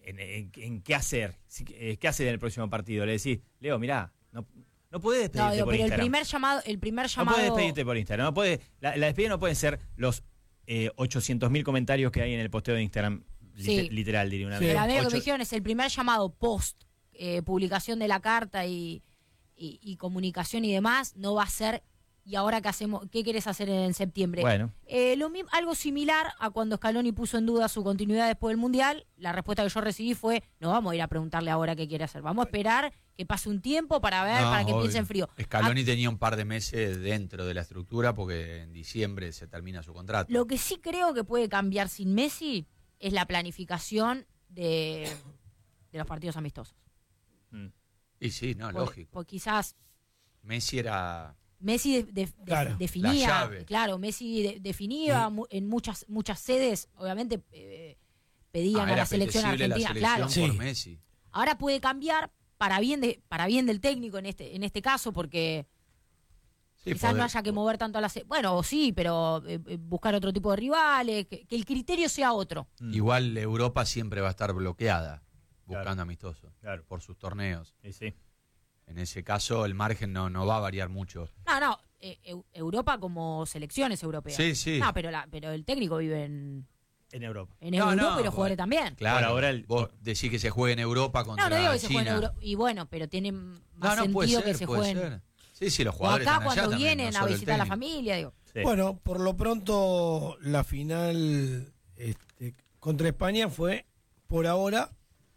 [SPEAKER 1] en qué hacer? ¿Qué hacer en el próximo partido? Le decís, Leo, mirá, no podés
[SPEAKER 4] no,
[SPEAKER 1] despedirte
[SPEAKER 4] digo,
[SPEAKER 1] por
[SPEAKER 4] pero
[SPEAKER 1] Instagram.
[SPEAKER 4] el primer
[SPEAKER 1] No
[SPEAKER 4] llamado
[SPEAKER 1] podés despedirte por Instagram. La despedida no pueden ser los 800.000 comentarios que hay en el posteo de Instagram.
[SPEAKER 4] Sí.
[SPEAKER 1] Literal, diría una
[SPEAKER 2] Sí.
[SPEAKER 1] vez.
[SPEAKER 4] Pero a mí lo que
[SPEAKER 5] Ocho-
[SPEAKER 4] me dijeron es el primer llamado post publicación de la carta y comunicación y demás, no va a ser, ¿y ahora qué hacemos? ¿Qué querés hacer en septiembre?
[SPEAKER 1] Bueno.
[SPEAKER 4] Algo similar a cuando Scaloni puso en duda su continuidad después del Mundial, la respuesta que yo recibí fue, no vamos a ir a preguntarle ahora qué quiere hacer, vamos a esperar que pase un tiempo para ver,
[SPEAKER 5] No,
[SPEAKER 4] para que
[SPEAKER 5] obvio.
[SPEAKER 4] piense en frío.
[SPEAKER 5] Scaloni tenía un par de meses dentro de la estructura porque en diciembre se termina su contrato.
[SPEAKER 4] Lo que sí creo que puede cambiar sin Messi es la planificación de los partidos amistosos.
[SPEAKER 1] Mm.
[SPEAKER 5] Y sí, no, lógico.
[SPEAKER 4] Porque quizás
[SPEAKER 5] Messi era...
[SPEAKER 4] Messi
[SPEAKER 2] Claro,
[SPEAKER 4] definía,
[SPEAKER 5] la llave.
[SPEAKER 4] claro, Messi definía en muchas sedes, obviamente pedían a
[SPEAKER 5] era
[SPEAKER 4] la selección
[SPEAKER 5] apetecible
[SPEAKER 4] argentina,
[SPEAKER 5] la
[SPEAKER 4] claro.
[SPEAKER 5] selección
[SPEAKER 2] Sí.
[SPEAKER 5] por Messi.
[SPEAKER 4] Ahora puede cambiar para bien del técnico en este caso, porque
[SPEAKER 5] Sí,
[SPEAKER 4] quizás no
[SPEAKER 5] poder-
[SPEAKER 4] haya que mover tanto a la bueno, sí, pero buscar otro tipo de rivales, que el criterio sea otro.
[SPEAKER 5] Igual Europa siempre va a estar bloqueada buscando
[SPEAKER 1] Claro.
[SPEAKER 5] amistosos
[SPEAKER 1] Claro.
[SPEAKER 5] por sus torneos.
[SPEAKER 1] Sí.
[SPEAKER 5] En ese caso el margen no va a variar mucho.
[SPEAKER 4] No, Europa como selecciones europeas.
[SPEAKER 5] Sí, sí.
[SPEAKER 4] No, pero el técnico vive en
[SPEAKER 1] Europa.
[SPEAKER 5] No,
[SPEAKER 4] Europa
[SPEAKER 5] no,
[SPEAKER 4] y los jugadores
[SPEAKER 5] bueno.
[SPEAKER 4] también.
[SPEAKER 5] Claro,
[SPEAKER 1] Por ahora
[SPEAKER 5] vos decís que se juegue en Europa contra
[SPEAKER 4] No digo que se juegue en
[SPEAKER 5] China.
[SPEAKER 4] Europa. Y bueno, pero tiene más
[SPEAKER 5] No, puede
[SPEAKER 4] sentido
[SPEAKER 5] ser,
[SPEAKER 4] que se
[SPEAKER 5] puede
[SPEAKER 4] jueguen.
[SPEAKER 5] ser. Sí, los
[SPEAKER 4] O
[SPEAKER 5] jugadores
[SPEAKER 4] acá
[SPEAKER 5] están allá
[SPEAKER 4] cuando
[SPEAKER 5] también,
[SPEAKER 4] vienen
[SPEAKER 5] no
[SPEAKER 4] a
[SPEAKER 5] solo el
[SPEAKER 4] visitar a la
[SPEAKER 5] técnico.
[SPEAKER 4] familia, digo.
[SPEAKER 1] Sí.
[SPEAKER 2] Bueno, por lo pronto la final contra España fue por ahora,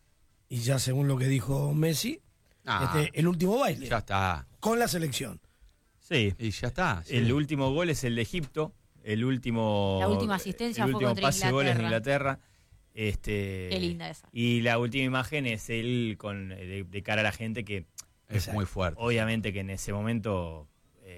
[SPEAKER 2] y ya según lo que dijo Messi,
[SPEAKER 5] Ah,
[SPEAKER 2] el último baile
[SPEAKER 5] ya está.
[SPEAKER 2] con la selección.
[SPEAKER 1] Sí.
[SPEAKER 5] Y ya está. sí.
[SPEAKER 1] El último gol es el de Egipto. La última
[SPEAKER 4] asistencia
[SPEAKER 1] el
[SPEAKER 4] fue
[SPEAKER 1] último
[SPEAKER 4] contra
[SPEAKER 1] pase de goles de
[SPEAKER 4] Inglaterra.
[SPEAKER 1] Inglaterra.
[SPEAKER 4] Qué linda esa.
[SPEAKER 1] Y la última imagen es él de cara a la gente que
[SPEAKER 5] Es muy fuerte.
[SPEAKER 1] obviamente que en ese momento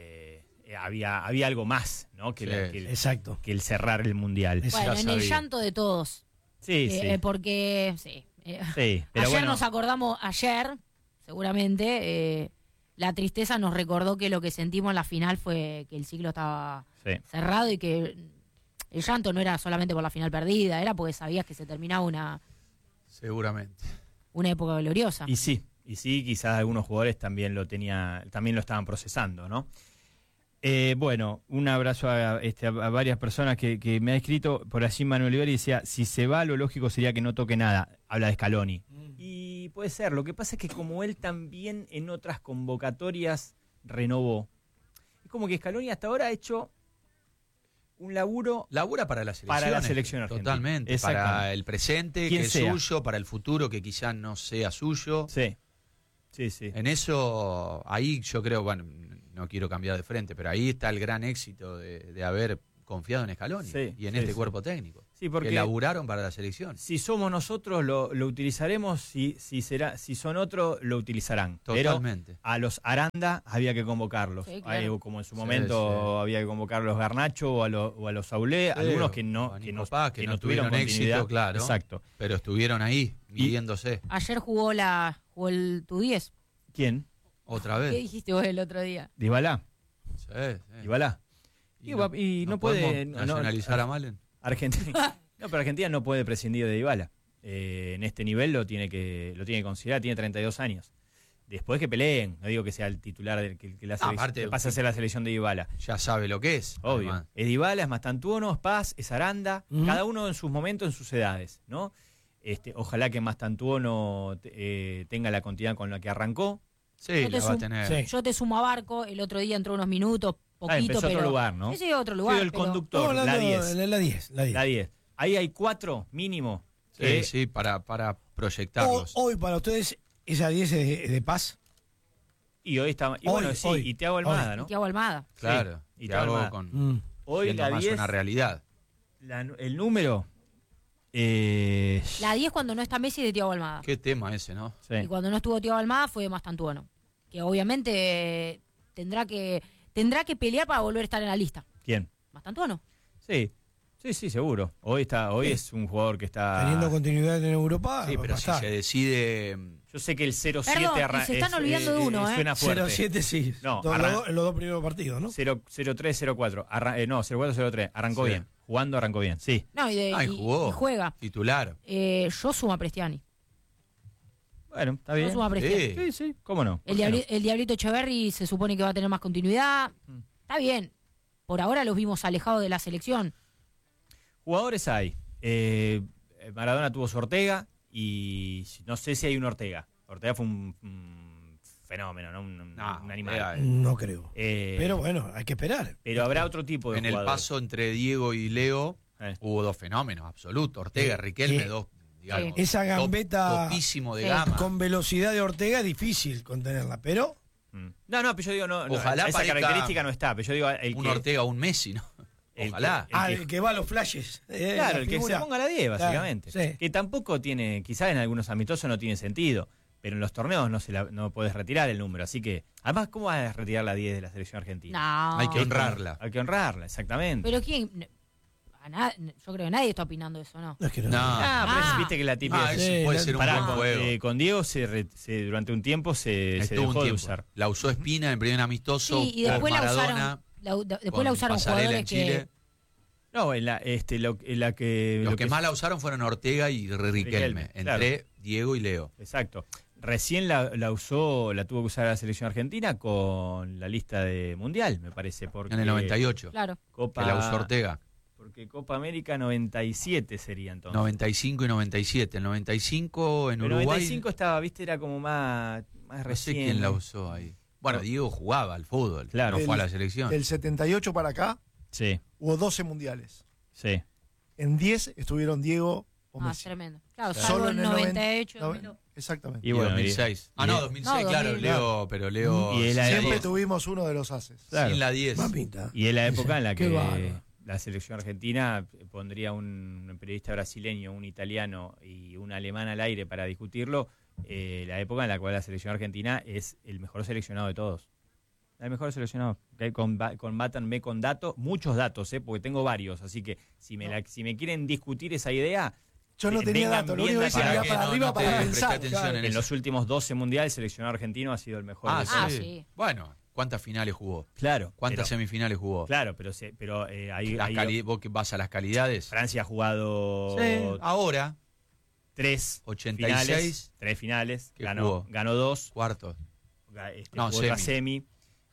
[SPEAKER 1] había algo más, ¿no? Que,
[SPEAKER 5] Sí.
[SPEAKER 2] Exacto.
[SPEAKER 1] que el cerrar el mundial.
[SPEAKER 2] Es-
[SPEAKER 4] Bueno,
[SPEAKER 5] ya
[SPEAKER 4] en el
[SPEAKER 5] sabía.
[SPEAKER 4] llanto de todos.
[SPEAKER 1] Sí, sí.
[SPEAKER 4] Porque, sí.
[SPEAKER 1] Sí, pero
[SPEAKER 4] Ayer
[SPEAKER 1] bueno,
[SPEAKER 4] nos acordamos, seguramente, la tristeza nos recordó que lo que sentimos en la final fue que el ciclo estaba
[SPEAKER 1] sí.
[SPEAKER 4] cerrado y que el llanto no era solamente por la final perdida, era porque sabías que se terminaba
[SPEAKER 5] Seguramente.
[SPEAKER 4] una época gloriosa.
[SPEAKER 1] Y sí, quizás algunos jugadores también lo estaban procesando, ¿no? Bueno, un abrazo a varias personas que me ha escrito. Por allí Manuel Oliveri decía, si se va, lo lógico sería que no toque nada. Habla de Scaloni. Y puede ser. Lo que pasa es que como él también en otras convocatorias renovó, es como que Scaloni hasta ahora ha hecho un laburo.
[SPEAKER 5] Labura para la selección.
[SPEAKER 1] Para la selección argentina.
[SPEAKER 5] Totalmente.
[SPEAKER 1] Exactamente.
[SPEAKER 5] Para el presente,
[SPEAKER 1] Quien
[SPEAKER 5] que es
[SPEAKER 1] sea.
[SPEAKER 5] suyo, para el futuro, que quizás no sea suyo.
[SPEAKER 1] Sí.
[SPEAKER 5] En eso, ahí yo creo, bueno, no quiero cambiar de frente, pero ahí está el gran éxito de haber confiado en Scaloni
[SPEAKER 1] Sí,
[SPEAKER 5] y en
[SPEAKER 1] sí,
[SPEAKER 5] este
[SPEAKER 1] sí.
[SPEAKER 5] cuerpo técnico.
[SPEAKER 1] Sí, porque
[SPEAKER 5] que laburaron para la selección.
[SPEAKER 1] si somos nosotros lo utilizaremos, si son otros lo utilizarán.
[SPEAKER 5] Totalmente.
[SPEAKER 1] Pero a los Aranda había que convocarlos.
[SPEAKER 4] Sí, claro.
[SPEAKER 1] Como en su
[SPEAKER 5] Sí,
[SPEAKER 1] momento había que convocar a los Garnacho o a los Saulé, algunos que no,
[SPEAKER 5] o a
[SPEAKER 1] que
[SPEAKER 5] Nico
[SPEAKER 1] no,
[SPEAKER 5] Paz,
[SPEAKER 1] que
[SPEAKER 5] que
[SPEAKER 1] no
[SPEAKER 5] no
[SPEAKER 1] tuvieron
[SPEAKER 5] tuvieron
[SPEAKER 1] continuidad.
[SPEAKER 5] éxito, claro.
[SPEAKER 1] Exacto.
[SPEAKER 5] Pero estuvieron ahí, midiéndose.
[SPEAKER 4] Ayer jugó tu 10.
[SPEAKER 1] ¿Quién?
[SPEAKER 5] Otra
[SPEAKER 4] ¿Qué
[SPEAKER 5] vez.
[SPEAKER 4] dijiste vos el otro día?
[SPEAKER 1] Dybala.
[SPEAKER 5] Sí, sí.
[SPEAKER 1] Dybala. Y no puede
[SPEAKER 5] podemos nacionalizar a Malen.
[SPEAKER 1] Argentina. No, pero Argentina no puede prescindir de Dybala. En este nivel lo tiene que considerar, tiene 32 años. Después que peleen, no digo que sea el titular que la selección,
[SPEAKER 5] aparte,
[SPEAKER 1] que pase a ser la selección de Dybala.
[SPEAKER 5] Ya sabe lo que es.
[SPEAKER 1] Obvio.
[SPEAKER 5] además.
[SPEAKER 1] Es Dybala, es Mastantuono, es Paz, es Aranda, cada uno en sus momentos, en sus edades, ¿no? Ojalá que Mastantuono tenga la continuidad con la que arrancó.
[SPEAKER 5] Sí,
[SPEAKER 4] Yo te
[SPEAKER 5] la va a
[SPEAKER 4] sum-
[SPEAKER 5] tener.
[SPEAKER 2] Sí.
[SPEAKER 4] Yo te sumo a Barco, el otro día entró unos minutos, poquito,
[SPEAKER 1] empezó
[SPEAKER 4] pero...
[SPEAKER 1] otro lugar, ¿no?
[SPEAKER 4] Sí, otro lugar.
[SPEAKER 1] Soy el
[SPEAKER 4] pero-
[SPEAKER 1] conductor,
[SPEAKER 2] Estamos
[SPEAKER 1] la
[SPEAKER 2] hablando
[SPEAKER 1] 10.
[SPEAKER 2] de la 10.
[SPEAKER 1] La 10. Ahí hay 4 mínimo.
[SPEAKER 5] Sí, sí, para proyectarlos.
[SPEAKER 2] Hoy para ustedes, esa 10 es de Paz.
[SPEAKER 1] Y hoy está. Y
[SPEAKER 2] Hoy,
[SPEAKER 1] bueno, sí,
[SPEAKER 2] hoy,
[SPEAKER 1] y Thiago Almada,
[SPEAKER 2] hoy.
[SPEAKER 1] ¿no?
[SPEAKER 4] Thiago Almada.
[SPEAKER 5] Claro.
[SPEAKER 1] y
[SPEAKER 5] Y
[SPEAKER 1] Thiago
[SPEAKER 5] hago
[SPEAKER 1] Almada.
[SPEAKER 5] con
[SPEAKER 1] Hoy
[SPEAKER 5] siendo
[SPEAKER 1] la
[SPEAKER 5] más
[SPEAKER 1] 10.
[SPEAKER 5] una realidad.
[SPEAKER 1] El número.
[SPEAKER 4] La 10 cuando no está Messi de Thiago Almada.
[SPEAKER 5] Qué tema ese, ¿no?
[SPEAKER 1] Sí.
[SPEAKER 4] Y cuando no estuvo Thiago Almada fue Mastantuono. Que obviamente tendrá que pelear para volver a estar en la lista.
[SPEAKER 1] ¿Quién?
[SPEAKER 4] Mastantuono.
[SPEAKER 1] Sí. Sí, seguro. Hoy es un jugador que está.
[SPEAKER 2] Teniendo continuidad en Europa.
[SPEAKER 5] Sí, pero
[SPEAKER 2] va a
[SPEAKER 5] si
[SPEAKER 2] estar.
[SPEAKER 5] se decide.
[SPEAKER 1] Yo sé que el 0-7
[SPEAKER 4] Perdón, y se están olvidando de uno, ¿eh?
[SPEAKER 1] Suena fuerte.
[SPEAKER 2] 0-7 sí.
[SPEAKER 1] No,
[SPEAKER 2] En los dos primeros partidos, ¿no?
[SPEAKER 1] 0-3, 0-4. No, 0-4, 0-3. Arrancó
[SPEAKER 5] Sí.
[SPEAKER 1] bien. Jugando arrancó bien. Sí.
[SPEAKER 4] No, y
[SPEAKER 5] Jugó.
[SPEAKER 4] y juega.
[SPEAKER 5] Titular.
[SPEAKER 4] Yo sumo a Prestiani.
[SPEAKER 1] Bueno, está
[SPEAKER 4] Yo
[SPEAKER 1] bien.
[SPEAKER 4] sumo a Prestiani.
[SPEAKER 5] Sí.
[SPEAKER 1] Sí, ¿cómo no?
[SPEAKER 4] El, el Diablito Echeverri se supone que va a tener más continuidad. Está bien. Por ahora los vimos alejados de la selección.
[SPEAKER 1] Jugadores hay. Maradona tuvo su Ortega y no sé si hay un Ortega. Ortega fue un fenómeno, ¿no? Un animal.
[SPEAKER 2] No creo. Pero bueno, hay que esperar.
[SPEAKER 1] Pero habrá otro tipo de
[SPEAKER 5] En el
[SPEAKER 1] jugadores.
[SPEAKER 5] paso entre Diego y Leo hubo dos fenómenos absolutos. Ortega, Riquelme, dos, digamos.
[SPEAKER 2] Esa gambeta
[SPEAKER 5] topísimo de
[SPEAKER 4] Sí.
[SPEAKER 5] gama.
[SPEAKER 2] con velocidad de Ortega es difícil contenerla, pero
[SPEAKER 1] No, pero yo digo, no,
[SPEAKER 5] Ojalá
[SPEAKER 1] esa
[SPEAKER 5] parezca
[SPEAKER 1] característica no está. Pero yo digo,
[SPEAKER 5] un Ortega o un Messi, ¿no? Ojalá.
[SPEAKER 2] el que va a los flashes.
[SPEAKER 1] Claro,
[SPEAKER 2] la
[SPEAKER 1] el que
[SPEAKER 2] figura.
[SPEAKER 1] se ponga la 10, básicamente.
[SPEAKER 2] Claro, sí.
[SPEAKER 1] Que tampoco tiene, quizás en algunos amistosos no tiene sentido, pero en los torneos no puedes retirar el número. Así que, además, ¿cómo vas a retirar la 10 de la selección argentina?
[SPEAKER 4] No.
[SPEAKER 5] Hay que honrarla.
[SPEAKER 1] Hay que honrarla, exactamente.
[SPEAKER 4] Pero quién. Yo creo que nadie está opinando eso, ¿no?
[SPEAKER 2] No es que no.
[SPEAKER 5] No.
[SPEAKER 1] Pero viste que la típica.
[SPEAKER 5] Eso puede ser un
[SPEAKER 1] Pará,
[SPEAKER 5] buen juego.
[SPEAKER 1] con Diego durante un tiempo se
[SPEAKER 5] Estuvo un
[SPEAKER 1] dejó de
[SPEAKER 5] tiempo.
[SPEAKER 1] usar.
[SPEAKER 5] La usó Espina en el primer amistoso.
[SPEAKER 4] Sí, y después
[SPEAKER 5] con
[SPEAKER 4] la
[SPEAKER 5] Maradona,
[SPEAKER 4] usaron. Después
[SPEAKER 5] con
[SPEAKER 4] la usaron
[SPEAKER 5] Pasarela
[SPEAKER 4] jugadores
[SPEAKER 5] en Chile.
[SPEAKER 4] que.
[SPEAKER 1] No, en la que.
[SPEAKER 5] Los que más la usaron fueron Ortega y Riquelme,
[SPEAKER 1] Riquelme,
[SPEAKER 5] entre Diego y Leo.
[SPEAKER 1] Exacto. Recién la tuvo que usar la selección argentina con la lista de mundial, me parece. Porque
[SPEAKER 5] En el 98.
[SPEAKER 4] Claro.
[SPEAKER 1] Copa,
[SPEAKER 5] Que la usó Ortega.
[SPEAKER 1] Porque Copa América 97 sería entonces.
[SPEAKER 5] 95 y 97. El 95 en
[SPEAKER 1] El
[SPEAKER 5] Uruguay.
[SPEAKER 1] 95 estaba, viste, era como más
[SPEAKER 5] No sé
[SPEAKER 1] recién.
[SPEAKER 5] quién la usó ahí. Bueno, Diego jugaba al fútbol.
[SPEAKER 1] Claro.
[SPEAKER 5] No fue a la selección.
[SPEAKER 6] Del 78 para acá
[SPEAKER 1] Sí,
[SPEAKER 6] hubo 12 mundiales.
[SPEAKER 1] sí.
[SPEAKER 6] En 10 estuvieron Diego o
[SPEAKER 4] Ah,
[SPEAKER 6] Messi.
[SPEAKER 4] tremendo. Claro,
[SPEAKER 6] Solo
[SPEAKER 4] salvo
[SPEAKER 6] en
[SPEAKER 4] el
[SPEAKER 6] el
[SPEAKER 4] 98.
[SPEAKER 6] 90, exactamente.
[SPEAKER 1] Y
[SPEAKER 5] Y
[SPEAKER 1] bueno,
[SPEAKER 5] 2006.
[SPEAKER 1] y-
[SPEAKER 5] No, 2006,
[SPEAKER 4] No,
[SPEAKER 5] claro.
[SPEAKER 4] 2000.
[SPEAKER 5] Leo, pero Leo.
[SPEAKER 1] Y él
[SPEAKER 5] sin
[SPEAKER 1] era-
[SPEAKER 5] la
[SPEAKER 6] Siempre
[SPEAKER 5] 10.
[SPEAKER 6] tuvimos uno de los haces.
[SPEAKER 1] Claro.
[SPEAKER 5] Sin la 10.
[SPEAKER 2] Mamita.
[SPEAKER 1] Y es la época en la
[SPEAKER 2] Qué
[SPEAKER 1] que
[SPEAKER 2] bárbaro.
[SPEAKER 1] la selección argentina pondría un periodista brasileño, un italiano y un alemán al aire para discutirlo. La época en la cual la selección argentina es el mejor seleccionado de todos. El mejor seleccionado. Okay, combátanme con datos, muchos datos, porque tengo varios. Así que si me quieren discutir esa idea,
[SPEAKER 6] Yo no tenía
[SPEAKER 1] vengan
[SPEAKER 6] datos, lo
[SPEAKER 1] bien
[SPEAKER 6] único que hice
[SPEAKER 1] para
[SPEAKER 6] era
[SPEAKER 1] que
[SPEAKER 6] para
[SPEAKER 5] no-
[SPEAKER 6] arriba
[SPEAKER 5] no te
[SPEAKER 6] para
[SPEAKER 5] presté
[SPEAKER 6] pensar.
[SPEAKER 5] atención
[SPEAKER 6] claro.
[SPEAKER 5] en
[SPEAKER 1] en
[SPEAKER 5] eso.
[SPEAKER 1] los últimos 12 mundiales, el seleccionado argentino ha sido el mejor. de
[SPEAKER 4] Ah,
[SPEAKER 1] todos.
[SPEAKER 4] sí.
[SPEAKER 5] Bueno, ¿cuántas finales jugó?
[SPEAKER 1] Claro.
[SPEAKER 5] ¿Cuántas
[SPEAKER 1] pero,
[SPEAKER 5] semifinales jugó?
[SPEAKER 1] Claro, pero
[SPEAKER 5] Vos que vas a las calidades.
[SPEAKER 1] Francia ha jugado
[SPEAKER 5] Ahora,
[SPEAKER 1] 3
[SPEAKER 5] 86.
[SPEAKER 1] finales, 3 finales,
[SPEAKER 5] ¿Qué
[SPEAKER 1] ganó
[SPEAKER 5] jugó?
[SPEAKER 1] 2,
[SPEAKER 5] cuartos.
[SPEAKER 1] jugó otra semi.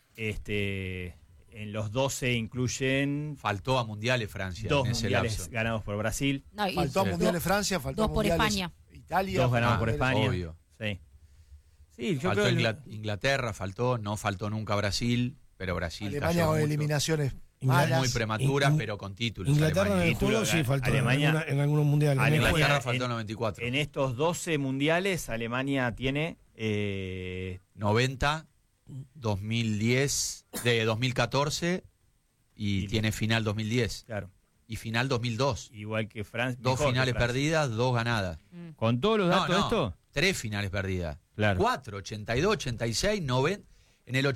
[SPEAKER 1] En los 12 incluyen
[SPEAKER 5] Faltó a mundiales Francia
[SPEAKER 1] 2
[SPEAKER 5] en ese
[SPEAKER 1] mundiales
[SPEAKER 5] lapso.
[SPEAKER 1] ganados por Brasil,
[SPEAKER 4] No, y-
[SPEAKER 6] Faltó a
[SPEAKER 5] Sí.
[SPEAKER 6] mundiales Francia, faltó a
[SPEAKER 4] dos por
[SPEAKER 6] mundiales
[SPEAKER 4] España.
[SPEAKER 6] Italia.
[SPEAKER 1] 2 ganados por
[SPEAKER 6] mundiales-
[SPEAKER 1] España.
[SPEAKER 5] Obvio.
[SPEAKER 1] Sí. Sí, yo
[SPEAKER 5] Faltó
[SPEAKER 1] creo que
[SPEAKER 5] Inglaterra, no faltó nunca Brasil, pero Brasil
[SPEAKER 6] Alemania
[SPEAKER 5] cayó
[SPEAKER 6] con
[SPEAKER 5] mucho.
[SPEAKER 6] eliminaciones
[SPEAKER 2] Inglaterra-
[SPEAKER 6] malas.
[SPEAKER 5] Muy prematura,
[SPEAKER 2] In-
[SPEAKER 5] pero con títulos.
[SPEAKER 2] Inglaterra en
[SPEAKER 5] Alemania.
[SPEAKER 2] el juego sí faltó
[SPEAKER 1] Alemania-
[SPEAKER 2] en algunos mundiales.
[SPEAKER 1] Alemania-
[SPEAKER 5] Inglaterra
[SPEAKER 1] en-
[SPEAKER 5] faltó en 94.
[SPEAKER 1] en estos 12 mundiales Alemania tiene
[SPEAKER 5] 90, 2010, de 2014 y tiene final 2010.
[SPEAKER 1] Claro.
[SPEAKER 5] Y final 2002.
[SPEAKER 1] Igual que Francia.
[SPEAKER 5] 2 finales perdidas, 2 ganadas.
[SPEAKER 1] ¿Con todos los datos de
[SPEAKER 5] no,
[SPEAKER 1] esto?
[SPEAKER 5] 3 finales perdidas.
[SPEAKER 1] Claro.
[SPEAKER 5] 4, 82, 86, 90. En el